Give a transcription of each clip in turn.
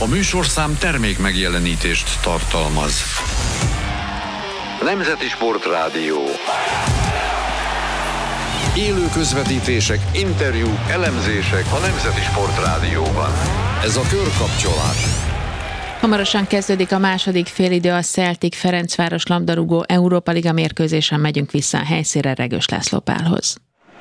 A műsorszám termék megjelenítést tartalmaz. Nemzeti Sportrádió. Élő közvetítések, interjúk, elemzések a Nemzeti Sportrádióban. Ez a körkapcsolás. Hamarosan kezdődik a második félidő a Celtic Ferencváros labdarúgó Európa Liga mérkőzésen, megyünk vissza a helyszínre Regős László Pálhoz.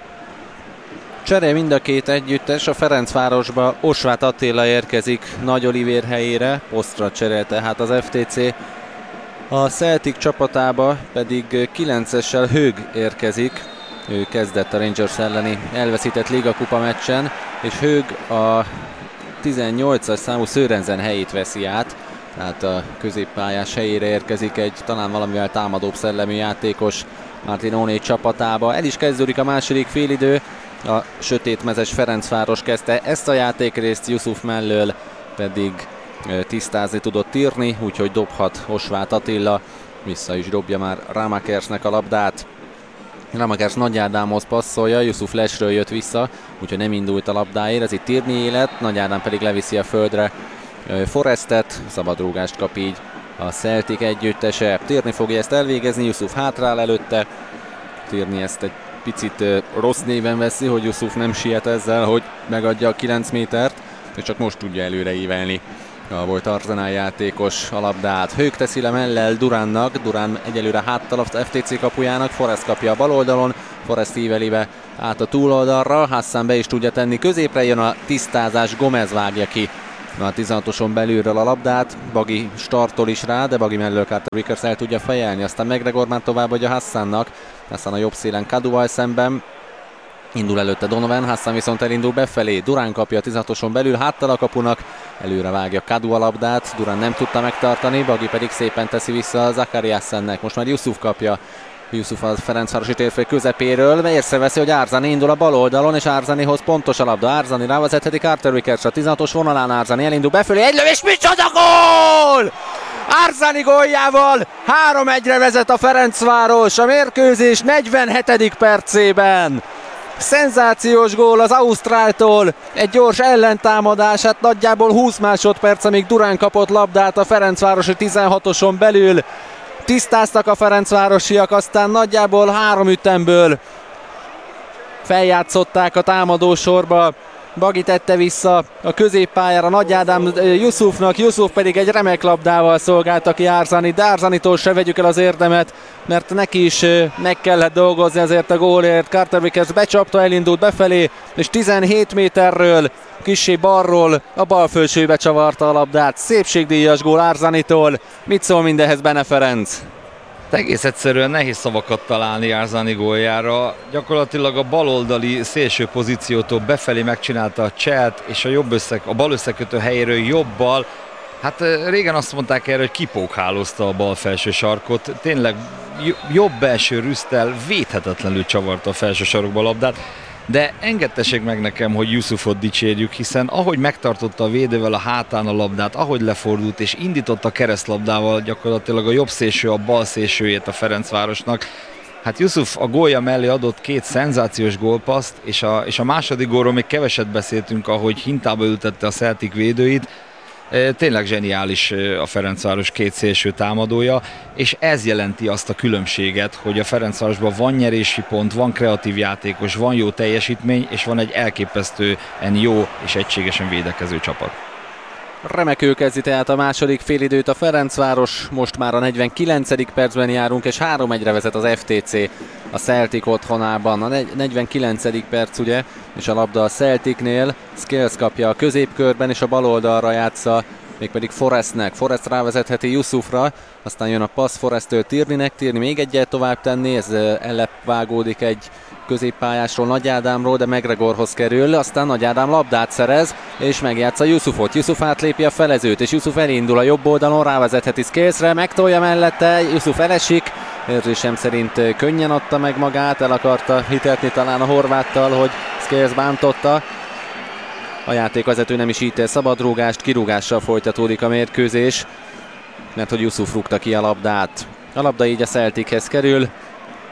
Csere mind a két együttes, a Ferencvárosba Osváth Attila érkezik Nagy Olivér helyére, posztra cserél tehát az FTC. A Celtic csapatába pedig 9-essel Hög érkezik, ő kezdett a Rangers elleni elveszített ligakupa meccsen, és Hög a 18-as számú Sörensen helyét veszi át, tehát a középpályás helyére érkezik egy talán valamivel támadóbb szellemű játékos Martinoni csapatába. El is kezdődik a második félidő, a sötétmezes Ferencváros kezdte ezt a játékrészt, Yusuf mellől pedig tisztázni tudott írni, úgyhogy dobhat Osváth Attila, vissza is dobja már Ramakersnek a labdát. Ramakers Nagy Ádámhoz passzolja, Yusuf lesről jött vissza, úgyhogy nem indult a labdáért, ez itt írni élet, Nagy Ádám pedig leviszi a földre Forestet, szabadrúgást kap így a Celtic együttese. Tierney fogja ezt elvégezni, Yusuf hátrál előtte, Tierney ezt egy picit rossz néven veszi, hogy Yusuf nem siet ezzel, hogy megadja a 9 métert, és csak most tudja előre ívelni a volt Arsenal játékos a labdát. Hög teszi le mellel Duránnak, Durán egyelőre háttal a FTC kapujának, Forrest kapja a bal oldalon, Forrest íveli be át a túloldalra, Hassan be is tudja tenni középre, jön a tisztázás, Gomez vágja ki a 16-oson belülről a labdát, Bagi startol is rá, de Bagi mellől Carter Vickers el tudja fejelni, aztán McGregor már továbbadja Hassannak, Hassan a jobb szélen Kaduval szemben, indul előtte Donovan, Hassan viszont elindul befelé, Durán kapja a 16-oson belül, háttal a kapunak, előre vágja Kadu a labdát, Durán nem tudta megtartani, Bagi pedig szépen teszi vissza Zakariassennek, most már Yusuf kapja, Yusuf a Ferencvárosi térfél közepéről, észreveszi, hogy Arzani indul a bal oldalon, és Arzanihoz pontos a labda, Arzani rávezetheti Carter Vickers, a 16-os vonalán Arzani elindul befelé, egy lövés, micsoda gól! Arzani góljával 3-1-re vezet a Ferencváros a mérkőzés 47. percében. Szenzációs gól az ausztráltól, egy gyors ellentámadás, hát nagyjából 20 másodperc, amíg Durán kapott labdát a Ferencvárosi 16-oson belül. Tisztáztak a ferencvárosiak, aztán nagyjából 3 ütemből feljátszották a támadósorba. Bagi tette vissza a középpályára Nagy Ádám Yusufnak, Yusuf pedig egy remek labdával szolgálta ki Arzani, de Arzanitól se vegyük el az érdemet, mert neki is meg kellett dolgozni azért a gólért. Carter Vickers becsapta, elindult befelé, és 17 méterről, kissé balról a bal felsőbe csavarta a labdát. Szépségdíjas gól Arzanitól. Mit szól mindehhez Bene Ferenc? Egész egyszerűen nehéz szavakat találni Arzani góljára. Gyakorlatilag a baloldali szélső pozíciótól befelé megcsinálta a cselt, és a bal összekötő helyéről jobbal. Hát régen azt mondták erre, hogy kipókhálozta a bal felső sarkot. Tényleg jobb belső rüszttel védhetetlenül csavarta a felső sarokba a labdát. De engedtessék meg nekem, hogy Yusufot dicsérjük, hiszen ahogy megtartotta a védővel a hátán a labdát, ahogy lefordult és indította keresztlabdával gyakorlatilag a jobb szélső a bal szélsőjét a Ferencvárosnak. Hát Yusuf a gólja mellé adott 2 szenzációs gólpasszt, és a második gólról még keveset beszéltünk, ahogy hintába ültette a Celtic védőit. Tényleg zseniális a Ferencváros 2 szélső támadója, és ez jelenti azt a különbséget, hogy a Ferencvárosban van nyerési pont, van kreatív játékos, van jó teljesítmény, és van egy elképesztően jó és egységesen védekező csapat. Remekül kezdi tehát a második félidőt a Ferencváros, most már a 49. percben járunk, és 3-1-re vezet az FTC a Celtic otthonában. A 49. perc ugye, és a labda a Celticnél, Scales kapja a középkörben, és a bal oldalra játsza mégpedig Forrestnek. Forrest rávezetheti Yusufra, aztán jön a passz Forresttől Tierneynek, Tierney még egyet tovább tenni, ez ellepvágódik egy középpályásról, Nagy Ádámról, de McGregorhoz kerül, aztán Nagy Ádám labdát szerez, és megjátsza Yusufot. Yusuf átlépi a felezőt, és Yusuf elindul a jobb oldalon, rávezetheti Scalesre, megtolja mellette, Yusuf elesik, érzésem szerint könnyen adta meg magát, el akarta hitetni talán a horváttal, hogy Scales bántotta. A játékvezető nem is ítél szabadrúgást, kirúgással folytatódik a mérkőzés, mert hogy Yusuf rúgta ki a labdát. A labda így a Celtichez kerül.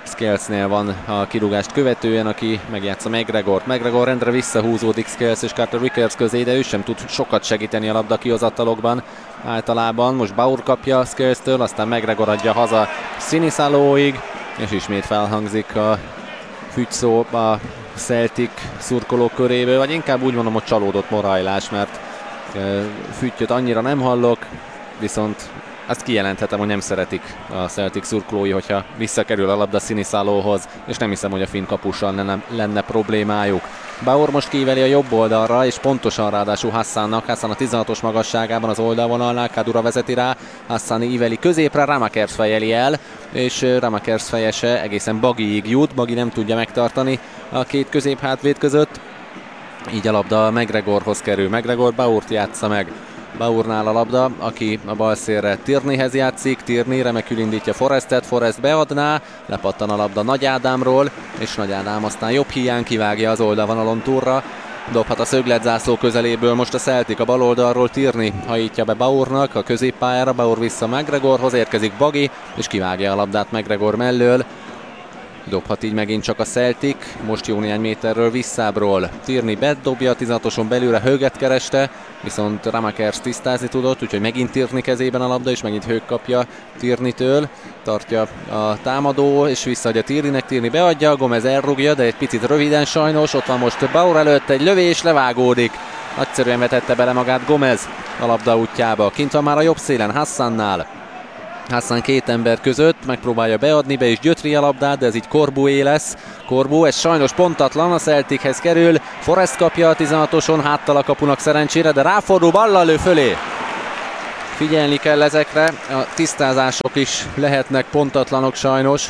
Scalesnél van a kirúgást követően, aki megjátsza McGregort. McGregor rendre visszahúzódik Scales és Carter Vickers közé, de ő sem tud sokat segíteni a labda kihozatalokban. Általában most Bauer kapja Scales-től, aztán McGregor adja haza Sinisalóig, és ismét felhangzik a fügyszó a Celtic szurkolók köréből, vagy inkább úgy mondom, hogy csalódott morajlás, mert füttyöt annyira nem hallok, viszont azt kijelenthetem, hogy nem szeretik a Celtic szurkolói, hogyha visszakerül a labda Sinisalóhoz, és nem hiszem, hogy a finn kapussal lenne problémájuk. Bauer most kíveli a jobb oldalra, és pontosan ráadásul Hassannak. Hassan a 16-os magasságában az oldalvonalnál, Kadura vezeti rá, Hassan íveli középre, Ramakers fejeli el, és Ramakers fejese egészen Bagiig jut, Bagi nem tudja megtartani a két középhátvéd között, így a labda McGregorhoz kerül. McGregor Bauert játsza meg. Bauernál a labda, aki a bal szélre Tierneyhez játszik, Tierney remekül indítja Forrestet, Forrest beadná, lepattan a labda Nagy Ádámról, és Nagy Ádám aztán jobb híján kivágja az oldalvonalon túlra, dobhat a szögletzászló közeléből most a Celtic a bal oldalról, Tierney hajítja be Bauernak a középpályára, Bauer vissza McGregorhoz, érkezik Bagi, és kivágja a labdát McGregor mellől. Dobhat így megint csak a Celtic, most jó néhány méterről visszábról. Tierney bedobja a 16-oson belőle, Höget kereste, viszont Ramakers tisztázni tudott, úgyhogy megint Tierney kezében a labda, és megint Hög kapja Tierneytől. Tartja a támadó, és visszaadja Tierneynek, Tierney beadja, Gomez elrúgja, de egy picit röviden sajnos. Ott van most Bauer előtt egy lövés, levágódik. Nagyszerűen vetette bele magát Gomez a labda útjába. Kint van már a jobb szélen, Hassannál. Hassan két ember között, megpróbálja beadni, be is gyötri a labdát, de ez így Corbué lesz. Corbu, ez sajnos pontatlan, a Celtichez kerül, Forrest kapja a 16-oson, háttal a kapunak szerencsére, de ráfordul, ballal lő fölé. Figyelni kell ezekre, a tisztázások is lehetnek pontatlanok sajnos.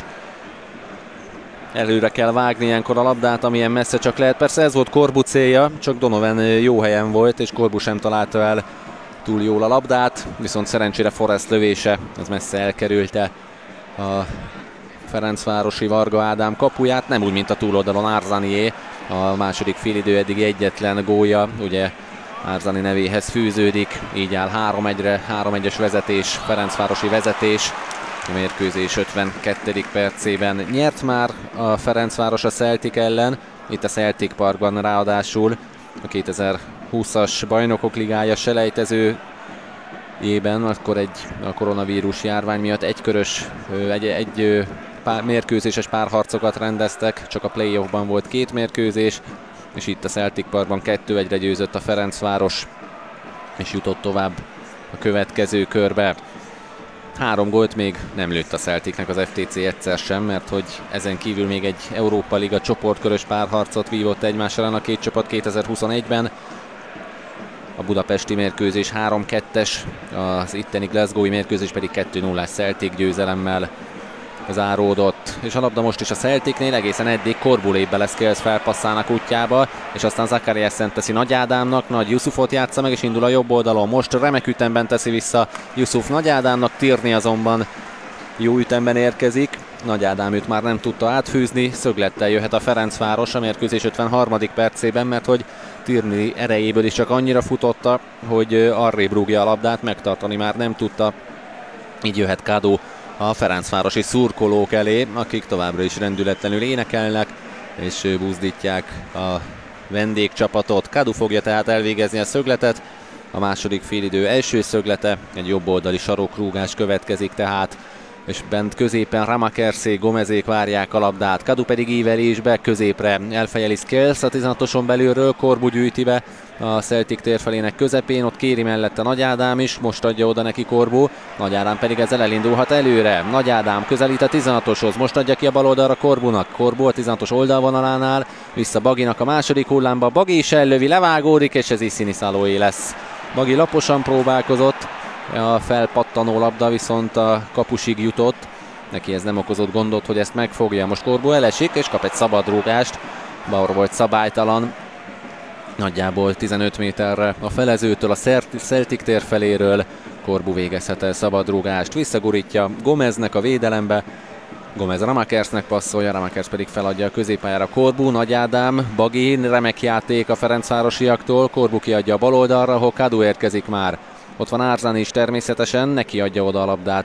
Előre kell vágni ilyenkor a labdát, amilyen messze csak lehet. Persze ez volt Corbu célja, csak Donovan jó helyen volt, és Corbu sem találta el túl jól a labdát, viszont szerencsére Forrest lövése, ez messze elkerülte a ferencvárosi Varga Ádám kapuját, nem úgy, mint a túloldalon Arzanié, a második félidő eddig egyetlen gólja, ugye Arzani nevéhez fűződik, így áll 3-1-re, 3-1-es vezetés, ferencvárosi vezetés, a mérkőzés 52. percében nyert már a Ferencváros a Celtic ellen, itt a Celtic Parkban ráadásul a 2020-as Bajnokok Ligája selejtezőjében, akkor a koronavírus járvány miatt egy mérkőzéses párharcokat rendeztek, csak a playoffban volt 2 mérkőzés, és itt a Celtic Parkban 2-1-re győzött a Ferencváros, és jutott tovább a következő körbe. 3 gólt még nem lőtt a Celticnek az FTC egyszer sem, mert hogy ezen kívül még egy Európa Liga csoportkörös párharcot vívott egymás ellen a két csapat 2021-ben. A budapesti mérkőzés 3-2-es, az itteni Glasgowi mérkőzés pedig 2-0-ás Celtic győzelemmel záródott. És a labda most is a Celticnél, egészen eddig Corbulébe lesz Scales felpasszának útjába, és aztán Zacharias teszi Nagy Ádámnak, Nagy Yusufot játsza meg, és indul a jobb oldalon. Most remek ütemben teszi vissza Yusuf Nagy Ádámnak, Tierney azonban jó ütemben érkezik. Nagy Ádám őt már nem tudta átfűzni, szöglettel jöhet a Ferencváros a mérkőzés 53. percében, mert hogy Tierney erejéből is csak annyira futotta, hogy arrébb rúgja a labdát, megtartani már nem tudta. Így jöhet Kádó a ferencvárosi szurkolók elé, akik továbbra is rendületlenül énekelnek, és buzdítják a vendégcsapatot. Kádó fogja tehát elvégezni a szögletet, a második félidő első szöglete, egy jobboldali sarokrúgás következik tehát, és bent középen Ramakersé, Gomezék várják a labdát. Kadu pedig íveli is be középre, elfejeli Scales a 16-oson belülről, Corbu gyűjti be a Celtic térfelének közepén, ott kéri mellette Nagy Ádám is, most adja oda neki Corbu, Nagy Ádám pedig ezzel elindulhat előre. Nagy Ádám közelít a 16-oshoz, most adja ki a bal oldalra Corbunak, Corbu a 16-os oldalvonalánál, vissza Baginak a második hullámba, Bagi is ellövi, levágódik, és ez is Sinisalóé lesz. Bagi laposan próbálkozott, a felpattanó labda viszont a kapusig jutott, neki ez nem okozott gondot, hogy ezt megfogja. Most Corbu elesik és kap egy szabadrúgást, Bauer volt szabálytalan, nagyjából 15 méterre a felezőtől, a Celtic tér feléről. Corbu végezhet el szabadrúgást, visszagurítja Gomeznek a védelembe, Gomez Ramakersnek passzolja, Ramakers pedig feladja a középpályára. Corbu, Nagy Ádám, Bagi, remek játék a ferencvárosiaktól, Corbu kiadja a bal oldalra, ahol Kadu érkezik már. Ott van Arzani is természetesen, neki adja oda a labdát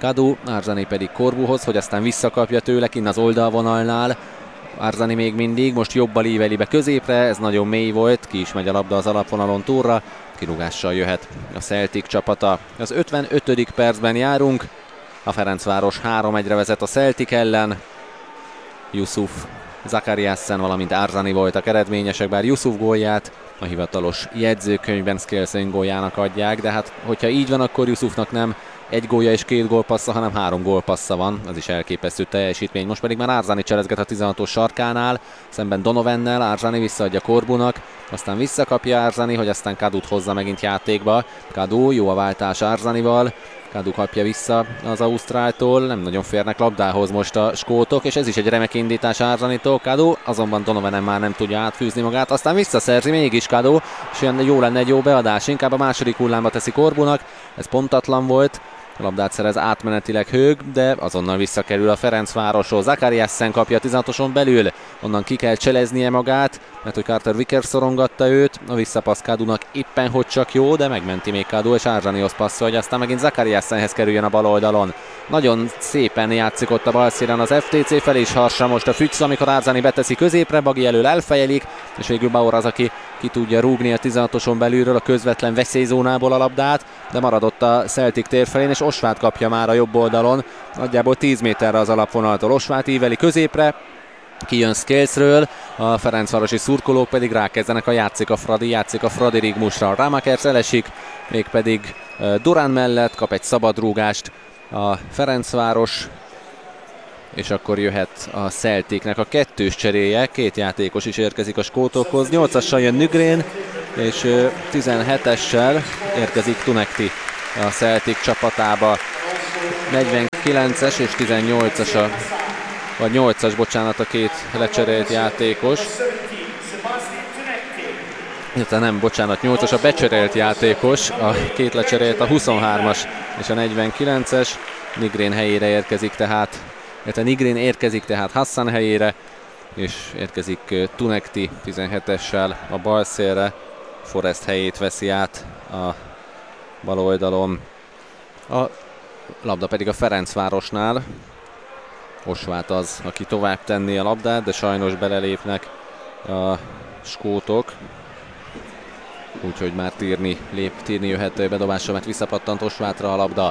Kadu, Arzani pedig Corbuhoz, hogy aztán visszakapja tőle kinn az oldalvonalnál. Arzani még mindig, most jobbal íveli be középre, ez nagyon mély volt, ki is megy a labda az alapvonalon túlra, kirúgással jöhet a Celtic csapata. Az 55. percben járunk, a Ferencváros 3-1-re vezet a Celtic ellen. Yusuf Zakariassen, valamint Arzani voltak eredményesek, bár Yusuf gólját a hivatalos jegyzőkönyvben Skelsén góljának adják, de hát hogyha így van, akkor Yusufnak nem 1 gólja és 2 gólpassza, hanem 3 gólpassza van, az is elképesztő teljesítmény. Most pedig már Arzani cselezget a 16-os sarkánál, szemben Donovannel, Arzani visszaadja Corbunak, aztán visszakapja Arzani, hogy aztán Kadut hozza megint játékba. Kadu, jó a váltás Arzanival, Kadu kapja vissza az ausztráltól, nem nagyon férnek labdához most a skótok, és ez is egy remek indítás Arzanitól. Kadu, azonban Donovan már nem tudja átfűzni magát, aztán visszaszerzi mégis Kadu, és olyan jó lenne egy jó beadás, inkább a második hullámba teszi Corbunak, ez pontatlan volt. A labdát szerez átmenetileg Hög, de azonnal visszakerül a Ferencvároshoz. Zakariassen kapja a 16-oson belül, onnan ki kell cseleznie magát, mert hogy Carter Vickers szorongatta őt, a visszapassz Kadunak éppen hogy csak jó, de megmenti még Kadu, és Arzanihoz passzol, hogy aztán megint Zakariassenhez kerüljön a bal oldalon. Nagyon szépen játszik ott a balszélen az FTC, fel is harsa most a Fücz, amikor Arzani beteszi középre, Bagi elől elfejelik, és végül Bauer az, aki ki tudja rúgni a 16-oson belülről a közvetlen veszélyzónából a labdát, de maradott a Celtic térfelén, és Osvát kapja már a jobb oldalon, nagyjából 10 méterre az alapvonaltól. Osvát íveli középre, kijön Scalesről, a ferencvárosi szurkolók pedig rákezdenek a játszik a Fradi rigmusra. Ramakers elesik, mégpedig Durán mellett kap egy szabadrúgást a Ferencváros, és akkor jöhet a Celticnek a kettős cseréje, 2 játékos is érkezik a skótokhoz, 8-assal jön Nygren, és 17-essel érkezik Tunekti a Celtic csapatába. 49-es és 18-as vagy 8-as, bocsánat, a 2 lecserélt játékos. Nem, bocsánat, 8-as a becserélt játékos, a 2 lecserélt a 23-as és a 49-es. Nygren helyére érkezik tehát, Nygren érkezik tehát Hassan helyére, és érkezik Tunekti 17-essel a bal szélre. Forrest helyét veszi át a bal oldalon. A labda pedig a Ferencvárosnál. Osvát az, aki tovább tenné a labdát, de sajnos belelépnek a skótok. Úgyhogy már tírni jöhet bedobásra, mert visszapattant Osvátra a labda.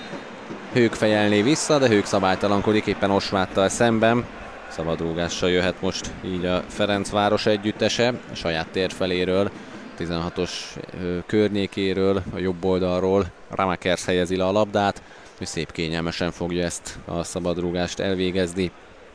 Hög fejelné vissza, de Hög szabálytalankodik éppen Osváttal szemben. Szabadrúgással jöhet most így a Ferencváros együttese, a saját térfeléről, 16-os környékéről, a jobb oldalról. Ramakers helyezi le a labdát, és szép kényelmesen fogja ezt a szabadrúgást elvégezni.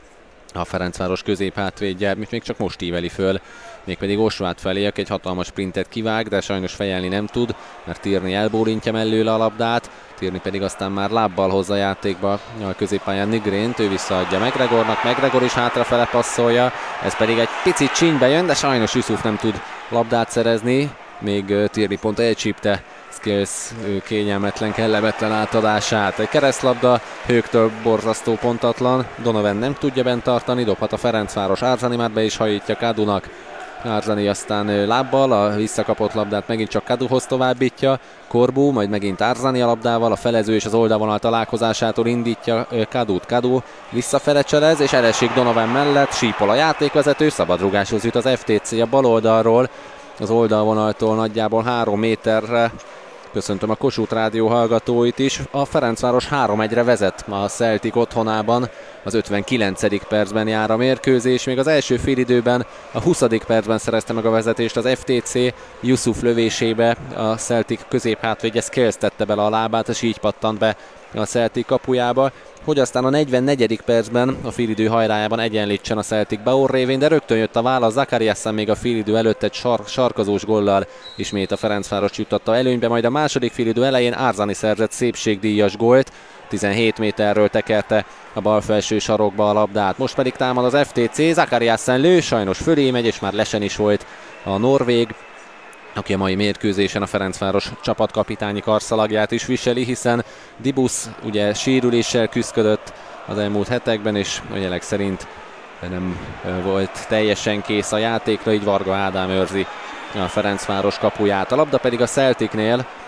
A Ferencváros középhátvédje még csak most íveli föl, mégpedig Osvát felé, aki egy hatalmas sprintet kivág, de sajnos fejelni nem tud, mert Tierney elbólintja mellőle a labdát, Tierney pedig aztán már lábbal hozza a játékba a középpályán Nygrent, ő visszaadja McGregornak, McGregor is hátrafele passzolja, ez pedig egy picit csínybe jön, de sajnos Yusuf nem tud labdát szerezni, még Tierney pont elcsípte Scales kényelmetlen, kellemetlen átadását. Egy keresztlabda, Högtől borzasztó pontatlan, Donovan nem tudja bent tartani, dobhat a Ferencváros, Arzani már be is hajítja Kadunak. Arzani aztán lábbal a visszakapott labdát megint csak Kaduhoz továbbítja, Corbu, majd megint Arzani a labdával, a felező és az oldalvonal találkozásától indítja Kadut. Kadu visszafele cselez, és elesik Donovan mellett, sípol a játékvezető, szabadrugáshoz jut az FTC a bal oldalról, az oldalvonaltól nagyjából 3 méterre. Köszöntöm a Kossuth Rádió hallgatóit is. A Ferencváros 3-1-re vezet a Celtic otthonában. Az 59. percben jár a mérkőzés. Még az első félidőben, a 20. percben szerezte meg a vezetést az FTC. Yusuf lövésébe a Celtic középhátvédje Scales tette bele a lábát, és így pattant be a Celtic kapujába, hogy aztán a 44. percben a félidő hajrájában egyenlítsen a Celtic Bauer révén, de rögtön jött a válasz. Zakariassen még a félidő előtt egy sarkazós góllal ismét a Ferencváros juttatta előnybe, majd a második félidő elején Arzani szerzett szépségdíjas gólt, 17 méterről tekerte a bal felső sarokba a labdát. Most pedig támad az FTC, Zakariassen lő, sajnos fölé megy, és már lesen is volt a norvég, aki a mai mérkőzésen a Ferencváros csapatkapitányi karszalagját is viseli, hiszen Dibusz ugye sérüléssel küzdött az elmúlt hetekben, és a jelek szerint nem volt teljesen kész a játékra, így Varga Ádám őrzi a Ferencváros kapuját. A labda pedig a Celticnél,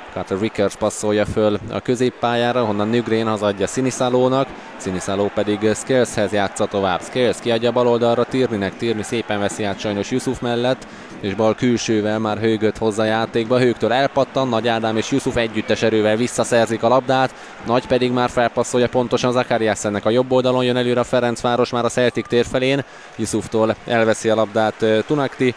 Carter Vickers passzolja föl a középpályára, honnan Nygren hazadja Siniszalónak, Siniszaló pedig Scaleshez játsza tovább. Scales kiadja bal oldalra Tierneynek, Tierney szépen veszi át sajnos Yusuf mellett, és bal külsővel már Högöt hozza játékba, Högtől elpattan, Nagy Ádám és Yusuf együttes erővel visszaszerzik a labdát, Nagy pedig már felpasszolja pontosan Zakariassennek, a jobb oldalon jön előre a Ferencváros már a Celtic tér felén, Yusuftól elveszi a labdát Tunakti,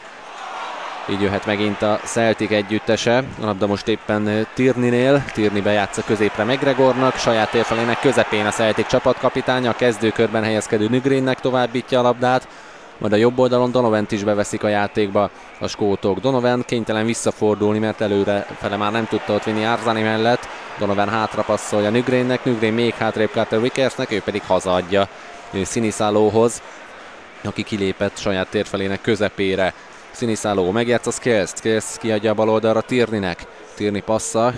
így jöhet megint a Celtic együttese, a labda most éppen Tierneynél, Tierney bejátsza középre McGregornak, saját térfelének közepén a Celtic csapatkapitánya, a kezdőkörben helyezkedő Nygrennek továbbítja a labdát, majd a jobb oldalon Donovant is beveszik a játékba a skótok. Donovan kénytelen visszafordulni, mert előre fele már nem tudta ott vinni Arzani mellett, Donovan hátra passzolja Nygrennek, Nygren még hátrébb Carter Vickersnek, ő pedig hazaadja Siniszalóhoz, aki kilépett saját térfelének közepére. Siniszaló megjátsza Scales kiadja a bal oldalra Tierneynek, Tierney passza,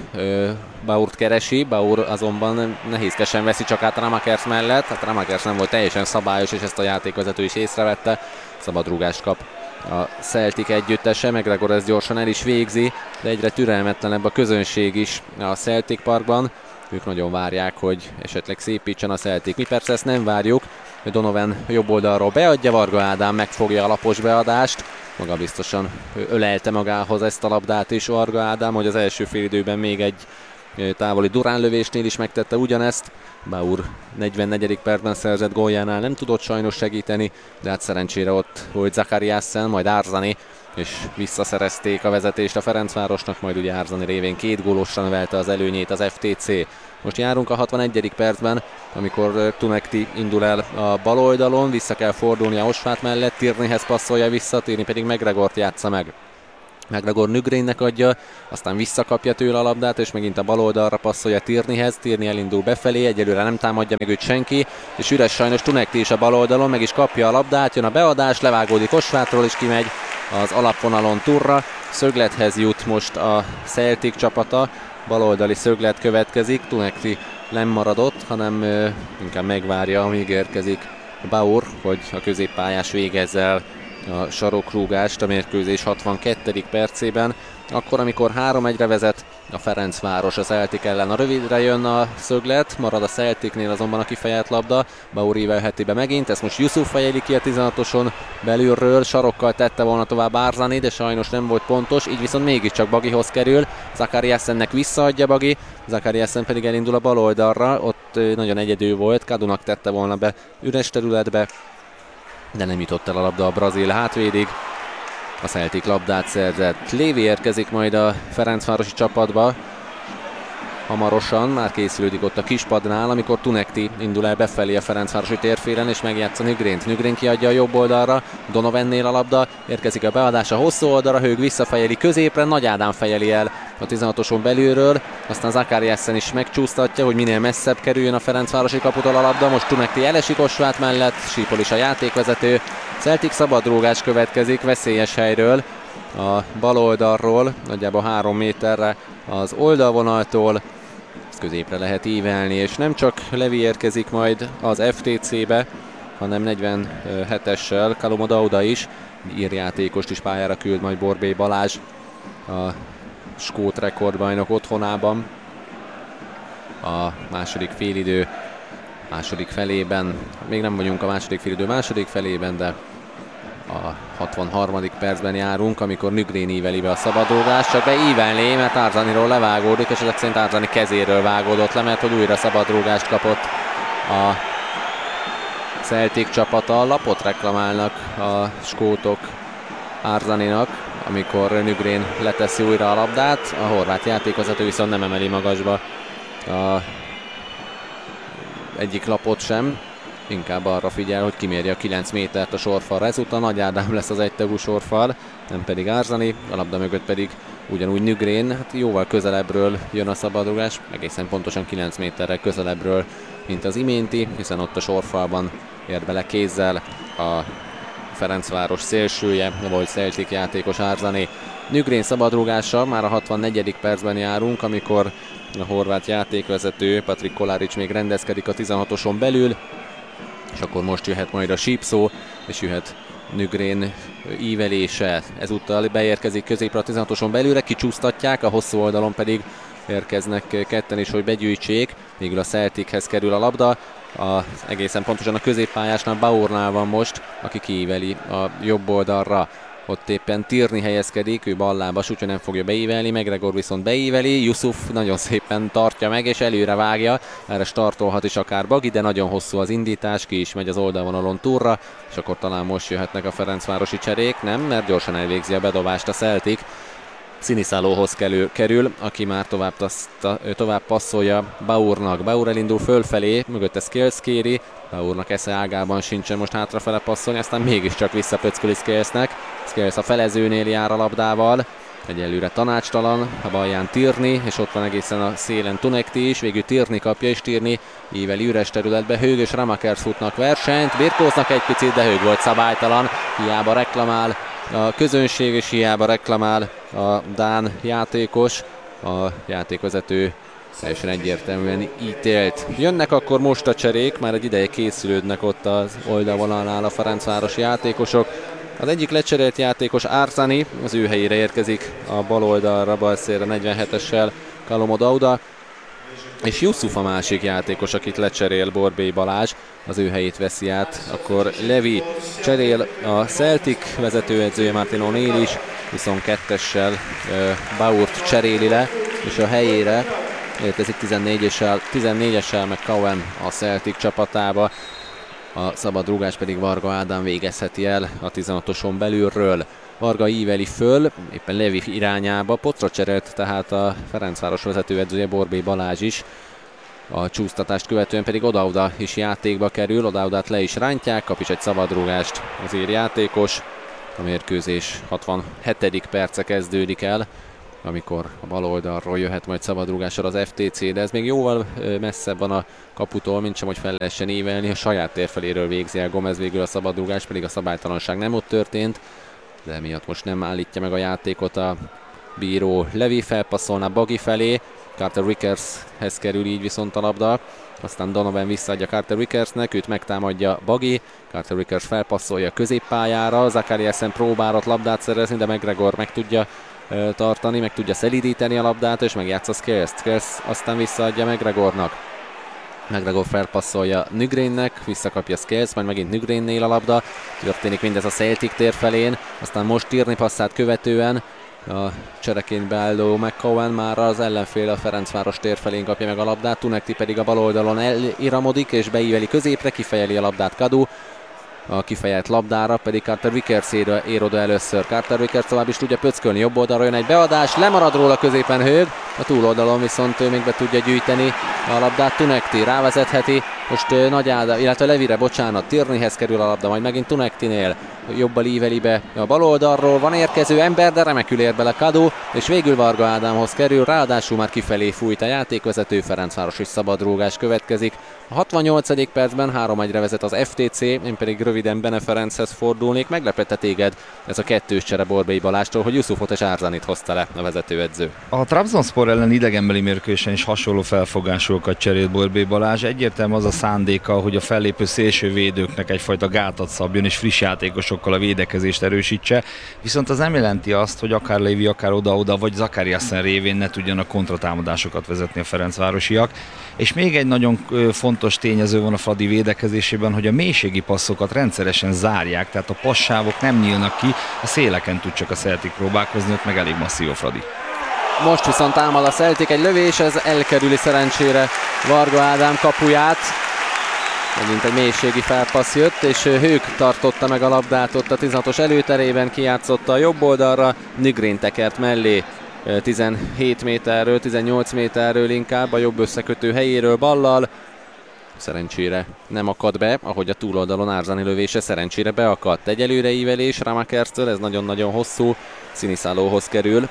Baurt keresi, Baur azonban nehézkesen veszi csak át Ramakers mellett, hát Ramakers nem volt teljesen szabályos, és ezt a játékvezető is észrevette, szabadrúgást kap a Celtic együttese, McGregor ezt gyorsan el is végzi, de egyre türelmetlenebb a közönség is a Celtic Parkban, ők nagyon várják, hogy esetleg szépítsen a Celtic, mi persze ezt nem várjuk, Donovan jobb oldalról beadja, Varga Ádám megfogja a lapos beadást, maga biztosan ölelte magához ezt a labdát is Varga Ádám, hogy az első félidőben még egy távoli duránlövésnél is megtette ugyanezt. Baur 44. percben szerzett góljánál nem tudott sajnos segíteni, de hát szerencsére ott volt Zakariassen, majd Arzani, és visszaszerezték a vezetést a Ferencvárosnak, majd ugye Arzani révén 2 gólosra növelte az előnyét az FTC. Most járunk a 61. percben, amikor Tunekti indul el a bal oldalon, vissza kell fordulni a Osvát mellett, Tierneyhez passzolja vissza, Tierney pedig McGregort játsza meg. McGregor Nygrennek adja, aztán visszakapja tőle a labdát, és megint a bal oldalra passzolja Tierneyhez, Tierney elindul befelé, egyelőre nem támadja meg őt senki, és üres sajnos Tunekti is a bal oldalon, meg is kapja a labdát, jön a beadás, levágódik Osvátról, és kimegy az alapvonalon turra, szöglethez jut most a Celtic csapata, baloldali szöglet következik, Tunekti nem maradott, hanem inkább megvárja, amíg érkezik Baur, hogy a középpályás végezze el a sarokrúgást a mérkőzés 62. percében. Akkor, amikor 3-1-re vezet a Ferencváros a Celtic ellen, a rövidre jön a szöglet, marad a Celticnél azonban a kifejelt labda, Baur ívelheti be megint, ezt most Yusuf fejeli ki a 16-oson belülről, sarokkal tette volna tovább Arzani, de sajnos nem volt pontos, így viszont mégiscsak Bagihoz kerül, Zakariassennek visszaadja Bagi, Zakariassen pedig elindul a bal oldalra, ott nagyon egyedül volt, Kadunak tette volna be üres területbe, de nem jutott el a labda a brazil hátvédig. A Celtic labdát szerzett. Lévi érkezik majd a Ferencvárosi csapatba. Hamarosan már készülődik ott a kispadnál, amikor Tunekti indul el befelé a Ferencvárosi térfélen, és megjátsza Nygrent. Nygren kiadja a jobb oldalra, Donovannél a labda, érkezik a beadás a hosszú oldalra, Hög visszafejeli középre, Nagy Ádám fejeli el a 16-oson belülről, aztán Zakariassen is megcsúsztatja, hogy minél messzebb kerüljön a Ferencvárosi kaputól a labda, most Tunekti elesik Osvát mellett, sípol is a játékvezető, Celtic szabadrúgás következik veszélyes helyről, a bal oldalról, nagyjából 3 méterre az oldalvonaltól, ezt középre lehet ívelni, és nem csak Levi érkezik majd az FTC-be, hanem 47-essel Kalomo Dauda is, írjátékost is pályára küld majd Borbély Balázs, a skót rekordbajnok otthonában. A második félidő második felében, még nem vagyunk a második félidő második felében, de a 63. percben járunk, amikor Nygren íveli be a szabadrúgást, csak beívelné, mert Arzaniról levágódik, és ezek szerint Arzani kezéről vágódott le, mert hogy újra szabadrúgást kapott a Celtic csapata. Lapot reklamálnak a skótok Arzaninak, amikor Nygren leteszi újra a labdát, a horvát játékvezető viszont nem emeli magasba a egyik lapot sem, inkább arra figyel, hogy kimérje a 9 métert a sorfalra. Ezúttal Nagy Ádám lesz az egytagú sorfal, nem pedig Arzani, a labda mögött pedig ugyanúgy Nygren, hát jóval közelebbről jön a szabadrugás, egészen pontosan 9 méterrel közelebbről, mint az iménti, hiszen ott a sorfalban ér bele kézzel a Ferencváros szélsője, volt Celtic játékos Arzani. Nygren szabadrúgása, már a 64. percben járunk, amikor a horvát játékvezető Patrik Kolárics még rendezkedik a 16-oson belül, és akkor most jöhet majd a sípszó, és jöhet Nygren ívelése. Ezúttal beérkezik középre a 16-oson belőle, kicsúsztatják, a hosszú oldalon pedig érkeznek ketten is, hogy begyűjtsék. Végül a Celtichez kerül a labda. Egészen pontosan a középpályásnál Bauernál van most, aki kiíveli a jobb oldalra. Ott éppen Tierney helyezkedik, ő ballábas, úgyhogy nem fogja beívelni, McGregor viszont beíveli, Yusuf nagyon szépen tartja meg és előre vágja, erre startolhat is akár Bagi, de nagyon hosszú az indítás, ki is megy az oldalvonalon túlra, és akkor talán most jöhetnek a ferencvárosi cserék, nem, mert gyorsan elvégzi a bedobást a Celtic. Sziniszálóhoz kerül, aki már tovább passzolja Bauernak. Bauer elindul fölfelé, mögötte Scales kéri, Bauernak esze ágában sincsen most hátrafele passzolni, aztán mégiscsak visszapöcköli Scalesnek. Scales a felezőnél jár a labdával, egyelőre tanácstalan, a balján Tierney, és ott van egészen a szélen Tunekti is, végül Tierney kapja, és Tierney íveli üres területbe, Hög és Ramakers futnak versenyt, birkóznak egy picit, de Hög volt szabálytalan, hiába reklamál a közönség, és hiába reklamál a dán játékos, a játékvezető teljesen egyértelműen ítélt. Jönnek akkor most a cserék, már egy ideje készülődnek ott az oldalvonalnál a ferencvárosi játékosok. Az egyik lecserélt játékos Arzani, az ő helyére érkezik a bal oldalra, bal szélre 47-essel Kalomo Dauda, és Yusuf a másik játékos, akit lecserél Borbély Balázs, az ő helyét veszi át, akkor Levi cserél a Celtic vezetőedzője Martin O'Neill is, 22-essel Bauert cseréli le, és a helyére érkezik 14-essel McCowan a Celtic csapatába, a szabad rúgás pedig Varga Ádám végezheti el a 16-oson belülről. Varga íveli föl, éppen Levi irányába, potra cserélt tehát a Ferencváros vezetőedzője Borbély Balázs is. A csúsztatást követően pedig Oda is játékba kerül, Odaudát le is rántják, kap is egy szabadrúgást az ír játékos. A mérkőzés 67. perce kezdődik el, amikor a bal oldalról jöhet majd szabadrúgással az FTC, de ez még jóval messzebb van a kaputól, mint sem, hogy fel lehessen ívelni. A saját térfeléről végzi el Gomez végül a szabadrúgást, pedig a szabálytalanság nem ott történt, de emiatt most nem állítja meg a játékot a bíró. Levi felpasszolná Bagi felé, Carter Vickershez kerül így viszont a labda, aztán Donovan visszaadja Carter Vickersnek, őt megtámadja Bagi, Carter Vickers felpasszolja középpályára, Zakariasen próbál ott labdát szerezni, de McGregor meg tudja tartani, meg tudja szelídíteni a labdát, és megjátsza Scales. Scales aztán visszaadja McGregornak. McGregor felpasszolja Nygreennek, visszakapja Scales, majd megint Nygreennél a labda. Történik mindez a Celtic tér felén, aztán most Tierney passzát követően a csereként beálló McCowan már az ellenfél a Ferencváros tér felén kapja meg a labdát, Tunekti pedig a bal oldalon eliramodik és beíveli középre, kifejeli a labdát Kadu. A kifejelt labdára pedig Carter Vickers ér oda először. Carter Vickers tovább is tudja pöckölni, jobb oldalra jön egy beadás, lemarad róla középen Hög, a túloldalon viszont ő még be tudja gyűjteni a labdát, Tunekti rávezetheti, most Nagy Ádám, illetve Levire, bocsánat, Tierneyhez kerül a labda, majd megint Tunektinél, jobbal íveli be a bal oldalról, van érkező ember, de remekül ér bele Kadu, és végül Varga Ádámhoz kerül, ráadásul már kifelé fújt a játékvezető, Ferencvárosi szabadrúgás következik. A 68. percben 3-1-re vezet az FTC, én pedig röviden Bene Ferenchez fordulnék. Meglepette téged ez a kettős csere Borbély Balástól, hogy Yusufot és Arzanit hozta le a vezetőedző? A Trabzonspor ellen idegenbeli mérkőzésen is hasonló felfogásokat cserélt Borbély Balázs. Egyértelmű az a szándéka, hogy a fellépő szélsővédőknek egyfajta gátat szabjon és friss játékosokkal a védekezést erősítse, viszont az nem jelenti azt, hogy akár Lévi, akár oda-oda vagy Zakariasen révén ne tudjanak kontratámadásokat vezetni a ferencvárosiak. És még egy nagyon fontos tényező van a Fradi védekezésében, hogy a mélységi passzokat rendszeresen zárják, tehát a passávok nem nyílnak ki, a széleken tud csak a Celtic próbálkozni, ott meg elég masszív a Fradi. Most viszont támad a Celtic, egy lövés, ez elkerüli szerencsére Varga Ádám kapuját. Megint egy mélységi felpassz jött, és Hög tartotta meg a labdát ott a 16-os előterében, kijátszotta a jobb oldalra, Nygreen tekert mellé 17 méterről, 18 méterről inkább a jobb összekötő helyéről ballal. Szerencsére nem akad be, ahogy a túloldalon Arzani lövése szerencsére beakadt. Egyelőre ívelés Ramakerstől, ez nagyon-nagyon hosszú, Sziniszálóhoz kerül.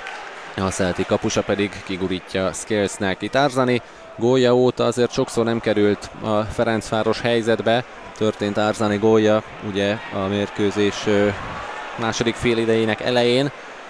A Celtic kapusa pedig kigurítja Scalesnek. Itt Arzani gólja óta azért sokszor nem került a Ferencváros helyzetbe. Történt Arzani gólja ugye a mérkőzés második félidejének elején.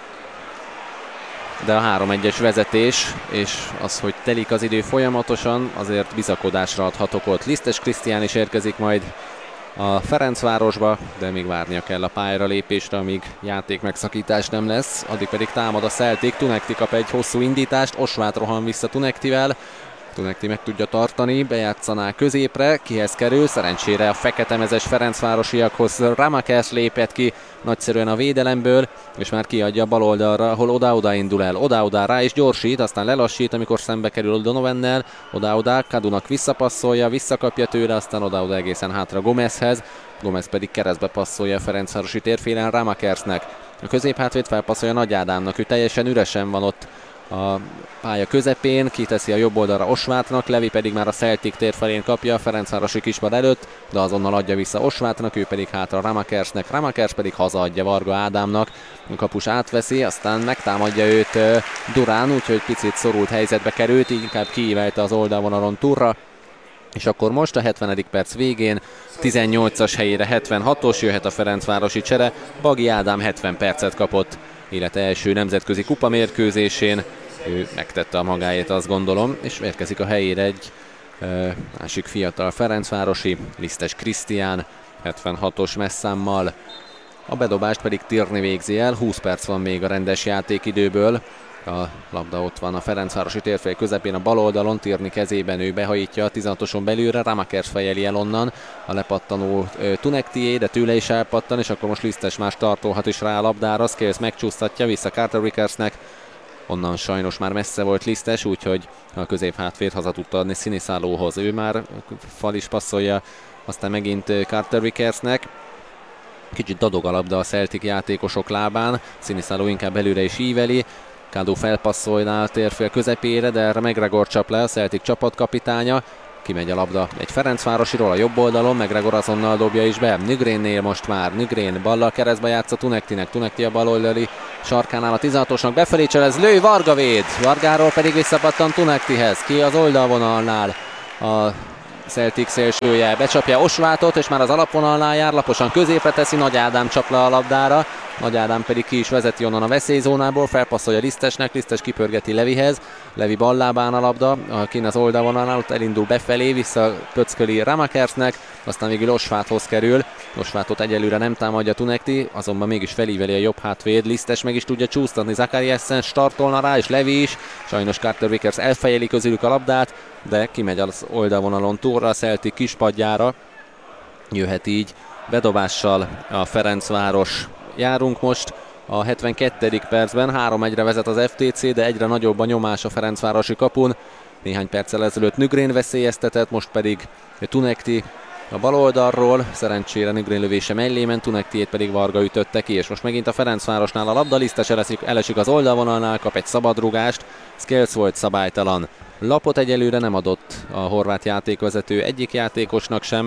De a 3-1-es vezetés, és az, hogy telik az idő folyamatosan, azért bizakodásra adhatok ott. Lisztes Krisztián is érkezik majd a Ferencvárosba, de még várnia kell a pályára lépésre, amíg játék megszakítás nem lesz. Addig pedig támad a Celtic, Tunekti kap egy hosszú indítást, Osváth rohan vissza Tunektivel. Tunekti meg tudja tartani, bejátszaná középre, kihez kerül, szerencsére a feketemezes ferencvárosiakhoz Ramakers lépett ki nagyszerűen a védelemből, és már kiadja a bal oldalra, ahol Oda indul el. Oda rá is gyorsít, aztán lelassít, amikor szembe kerül Donovannel. Oda Kadunak visszapasszolja, visszakapja tőle, aztán Oda egészen hátra Gomezhez. Gomez pedig keresztbe passzolja a ferencvárosi térfélen Ramakersnek. A középhátvéd felpasszolja Nagy Ádámnak, ő teljesen üresen van ott a pálya közepén, kiteszi a jobb oldalra Osváthnak, Levi pedig már a Celtic tér felén kapja a ferencvárosi kispad előtt, de azonnal adja vissza Osváthnak, ő pedig hátra Ramakersnek, Ramakers pedig hazaadja Varga Ádámnak, a kapus átveszi, aztán megtámadja őt Durán, úgyhogy picit szorult helyzetbe került, így inkább kiívelte az oldalvonalon Turra, és akkor most a 70. perc végén 18-as helyére 76-os jöhet a ferencvárosi csere, Bagi Ádám 70 percet kapott élete első nemzetközi kupamérkőzésén, ő megtette a magáét, azt gondolom, és érkezik a helyére egy másik fiatal ferencvárosi, Lisztes Krisztián, 76-os messzámmal. A bedobást pedig Tierney végzi el, 20 perc van még a rendes játékidőből. A labda ott van a ferencvárosi térfél közepén a bal oldalon, Tierney kezében, ő behajítja a 16-oson belülre, Ramakers fejeli el onnan, a lepattanó Tunektié, de tőle is elpattan, és akkor most Lisztes más tartolhat is rá a labdára, Scales megcsúsztatja vissza Carter Vickersnek, onnan sajnos már messze volt Lisztes, úgyhogy a középhátvéd haza tudta adni Sziniszálóhoz, ő már fal is passzolja, aztán megint Carter Vickersnek. Kicsit dadog a labda a Celtic játékosok lábán, Sziniszáló inkább előre is íveli, Kádó felpasszolná a térfél közepére, de erre McGregor csap le, a Celtic csapatkapitánya. Kimegy a labda egy Ferencvárosiról a jobb oldalon, McGregor azonnal dobja is be. Nygrénnél most már, Nygren ballal keresztbe játsza Tunektinek, Tunekti a bal oldali sarkánál a 16-osnak befelé cselez, lő, Varga véd, Vargáról pedig visszapattan Tunektihez, ki az oldalvonalnál a Celtic szélsője, becsapja Osváthot, és már az alapvonalnál jár, laposan középre teszi, Nagy Ádám csap le a labdára, Nagy Ádám pedig ki is vezeti onnan a veszélyzónából, felpasszolja Lisztesnek, Lisztes kipörgeti Levihez, Levi ballábán a labda, kint az oldalvonalnál, ott elindul befelé, visszapöcköli Ramakersnek, aztán végül Osváthhoz kerül, Osváthot egyelőre nem támadja Tunekti, azonban mégis felíveli a jobb hátvéd, Lisztes meg is tudja csúsztatni, Zakariasen startolna rá, és Levi is, sajnos Carter Vickers elfejeli közülük a labdát, de kimegy az oldalvonalon Turra, a Celtic kispadjára, jöhet így bedobással a Ferencváros. Járunk most a 72. percben, 3-1-re vezet az FTC, de egyre nagyobb a nyomás a ferencvárosi kapun. Néhány perccel ezelőtt Nygren veszélyeztetett, most pedig Tunekti a bal oldalról, szerencsére Nygren lövése mellé ment, Tunektiét pedig Varga ütötte ki, és most megint a Ferencvárosnál a labda, Lisztes elesik az oldalvonalnál, kap egy szabadrugást, Scales volt szabálytalan. Lapot egyelőre nem adott a horvát játékvezető egyik játékosnak sem.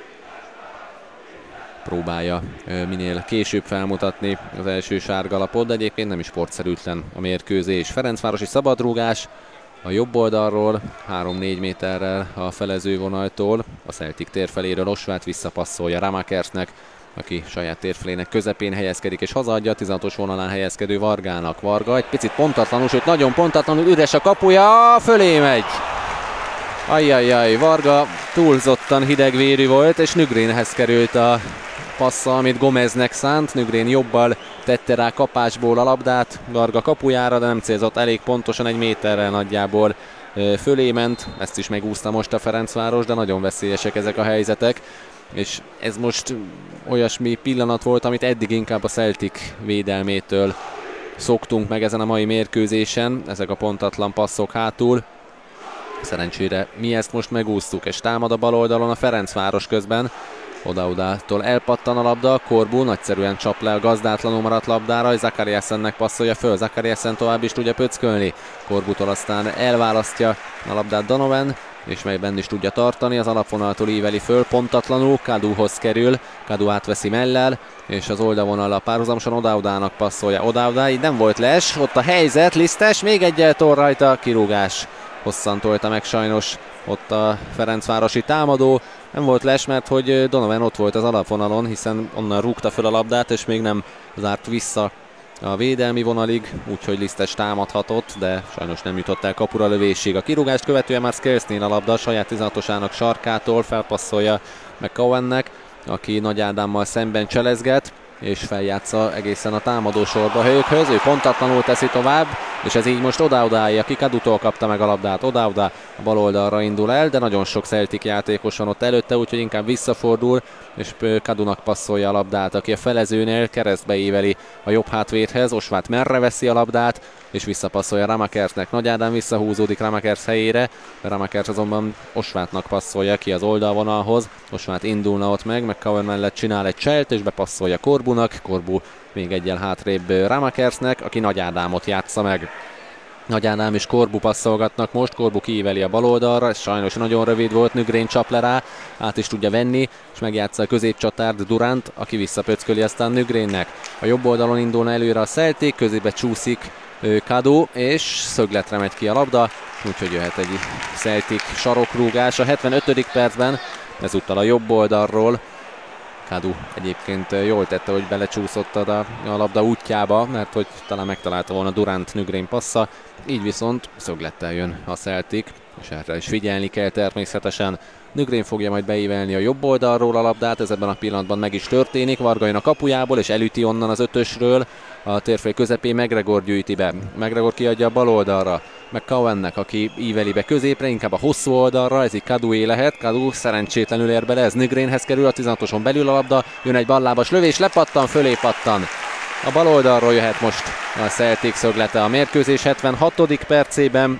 Próbálja minél később felmutatni az első sárga lapot, de egyébként nem is sportszerűtlen a mérkőzés. Ferencvárosi szabadrúgás a jobb oldalról, 3-4 méterrel a felezővonaltól, a Celtic térfeléről Osváth visszapasszolja Ramakersnek, aki saját térfelének közepén helyezkedik, és hazaadja a 16-os vonalán helyezkedő Vargának. Varga egy picit pontatlanul, sőt nagyon pontatlanul, üres a kapuja, fölé megy! Ajjajjaj, Varga túlzottan hidegvérű volt, és Nygrenhez került a passza, amit Gomeznek szánt. Nygren jobbal tette rá kapásból a labdát Varga kapujára, de nem célzott elég pontosan, egy méterrel nagyjából fölé ment. Ezt is megúszta most a Ferencváros, de nagyon veszélyesek ezek a helyzetek. És ez most olyasmi pillanat volt, amit eddig inkább a Celtic védelmétől szoktunk meg ezen a mai mérkőzésen. Ezek a pontatlan passzok hátul. Szerencsére mi ezt most megúsztuk, és támad a bal oldalon a Ferencváros közben. Oda-odától elpattan a labda, Corbu nagyszerűen csap le a gazdátlanul maradt labdára, és Zakariasennek passzolja föl, Zakariasen tovább is tudja pöckölni. Corbutól aztán elválasztja a labdát Donovan, és melyben is tudja tartani, az alapvonaltól íveli föl, pontatlanul, Kaduhoz kerül, Kadu átveszi mellel, és az oldalvonal a párhuzamosan Oda-odának passzolja. Oda-odá, így nem volt les, ott a helyzet, Lisztes, még egy tol rajta, kirúgás. Hosszan tolta meg sajnos ott a ferencvárosi támadó. Nem volt les, mert hogy Donovan ott volt az alapvonalon, hiszen onnan rúgta föl a labdát, és még nem zárt vissza a védelmi vonalig, úgyhogy Lisztes támadhatott, de sajnos nem jutott el kapura lövésig. A kirúgást követően már Scalesnél a labda, saját 16-osának sarkától felpasszolja McCowannek, aki Nagy Ádámmal szemben cselezget, és feljátsza egészen a támadó sorba Hőkhöz, ő pontatlanul teszi tovább, és ez így most Oda-Odáé, aki Kadutól kapta meg a labdát. Oda-Oda a bal oldalra indul el, de nagyon sok Celtic játékos van ott előtte, úgyhogy inkább visszafordul, és Kadunak passzolja a labdát, aki a felezőnél keresztbe éveli a jobb hátvédhez. Osváth merre veszi a labdát, és visszapasszolja Ramakersnek. Nagy Ádám visszahúzódik Ramakers helyére, Ramakers azonban Osváthnak passzolja ki az oldalvonalhoz. Osváth indulna ott meg McCowan mellett csinál egy cselt, és bepasszolja Korbunak. Korbu még egyel hátrébb Ramakersnek, aki Nagy Ádámot játsza meg. Nagy Ádám és Korbu passzolgatnak most, Korbu kiíveli a bal oldalra, ez sajnos nagyon rövid volt, Nygren csap le rá, át is tudja venni, és megjátsza a középcsatárt Durant, aki visszapöcköli aztán Nygrennek. A jobb oldalon indulna előre a Celtic, közébe csúszik Kadu, és szögletre megy ki a labda, úgyhogy jöhet egy Celtic sarokrúgás a 75. percben, ezúttal a jobb oldalról. Kadu egyébként jól tette, hogy belecsúszott a labda útjába, mert hogy talán megtalálta volna Durant Nygren passza, így viszont szöglettel jön a Celtic, és erre is figyelni kell természetesen. Nygren fogja majd beívelni a jobb oldalról a labdát, ez ebben a pillanatban meg is történik, Varga jön a kapujából, és elüti onnan az ötösről, a térfél közepén McGregor gyűjti be. McGregor kiadja a bal oldalra McCowannek, aki íveli be középre, inkább a hosszú oldalra, ez így Kadué lehet. Kadu szerencsétlenül ér bele, ez Nygrenhez kerül, a 16-oson belül a labda, jön egy ballábas lövés, lepattan, fölé pattan. A bal oldalról jöhet most a Celtic szöglete a mérkőzés 76. percében.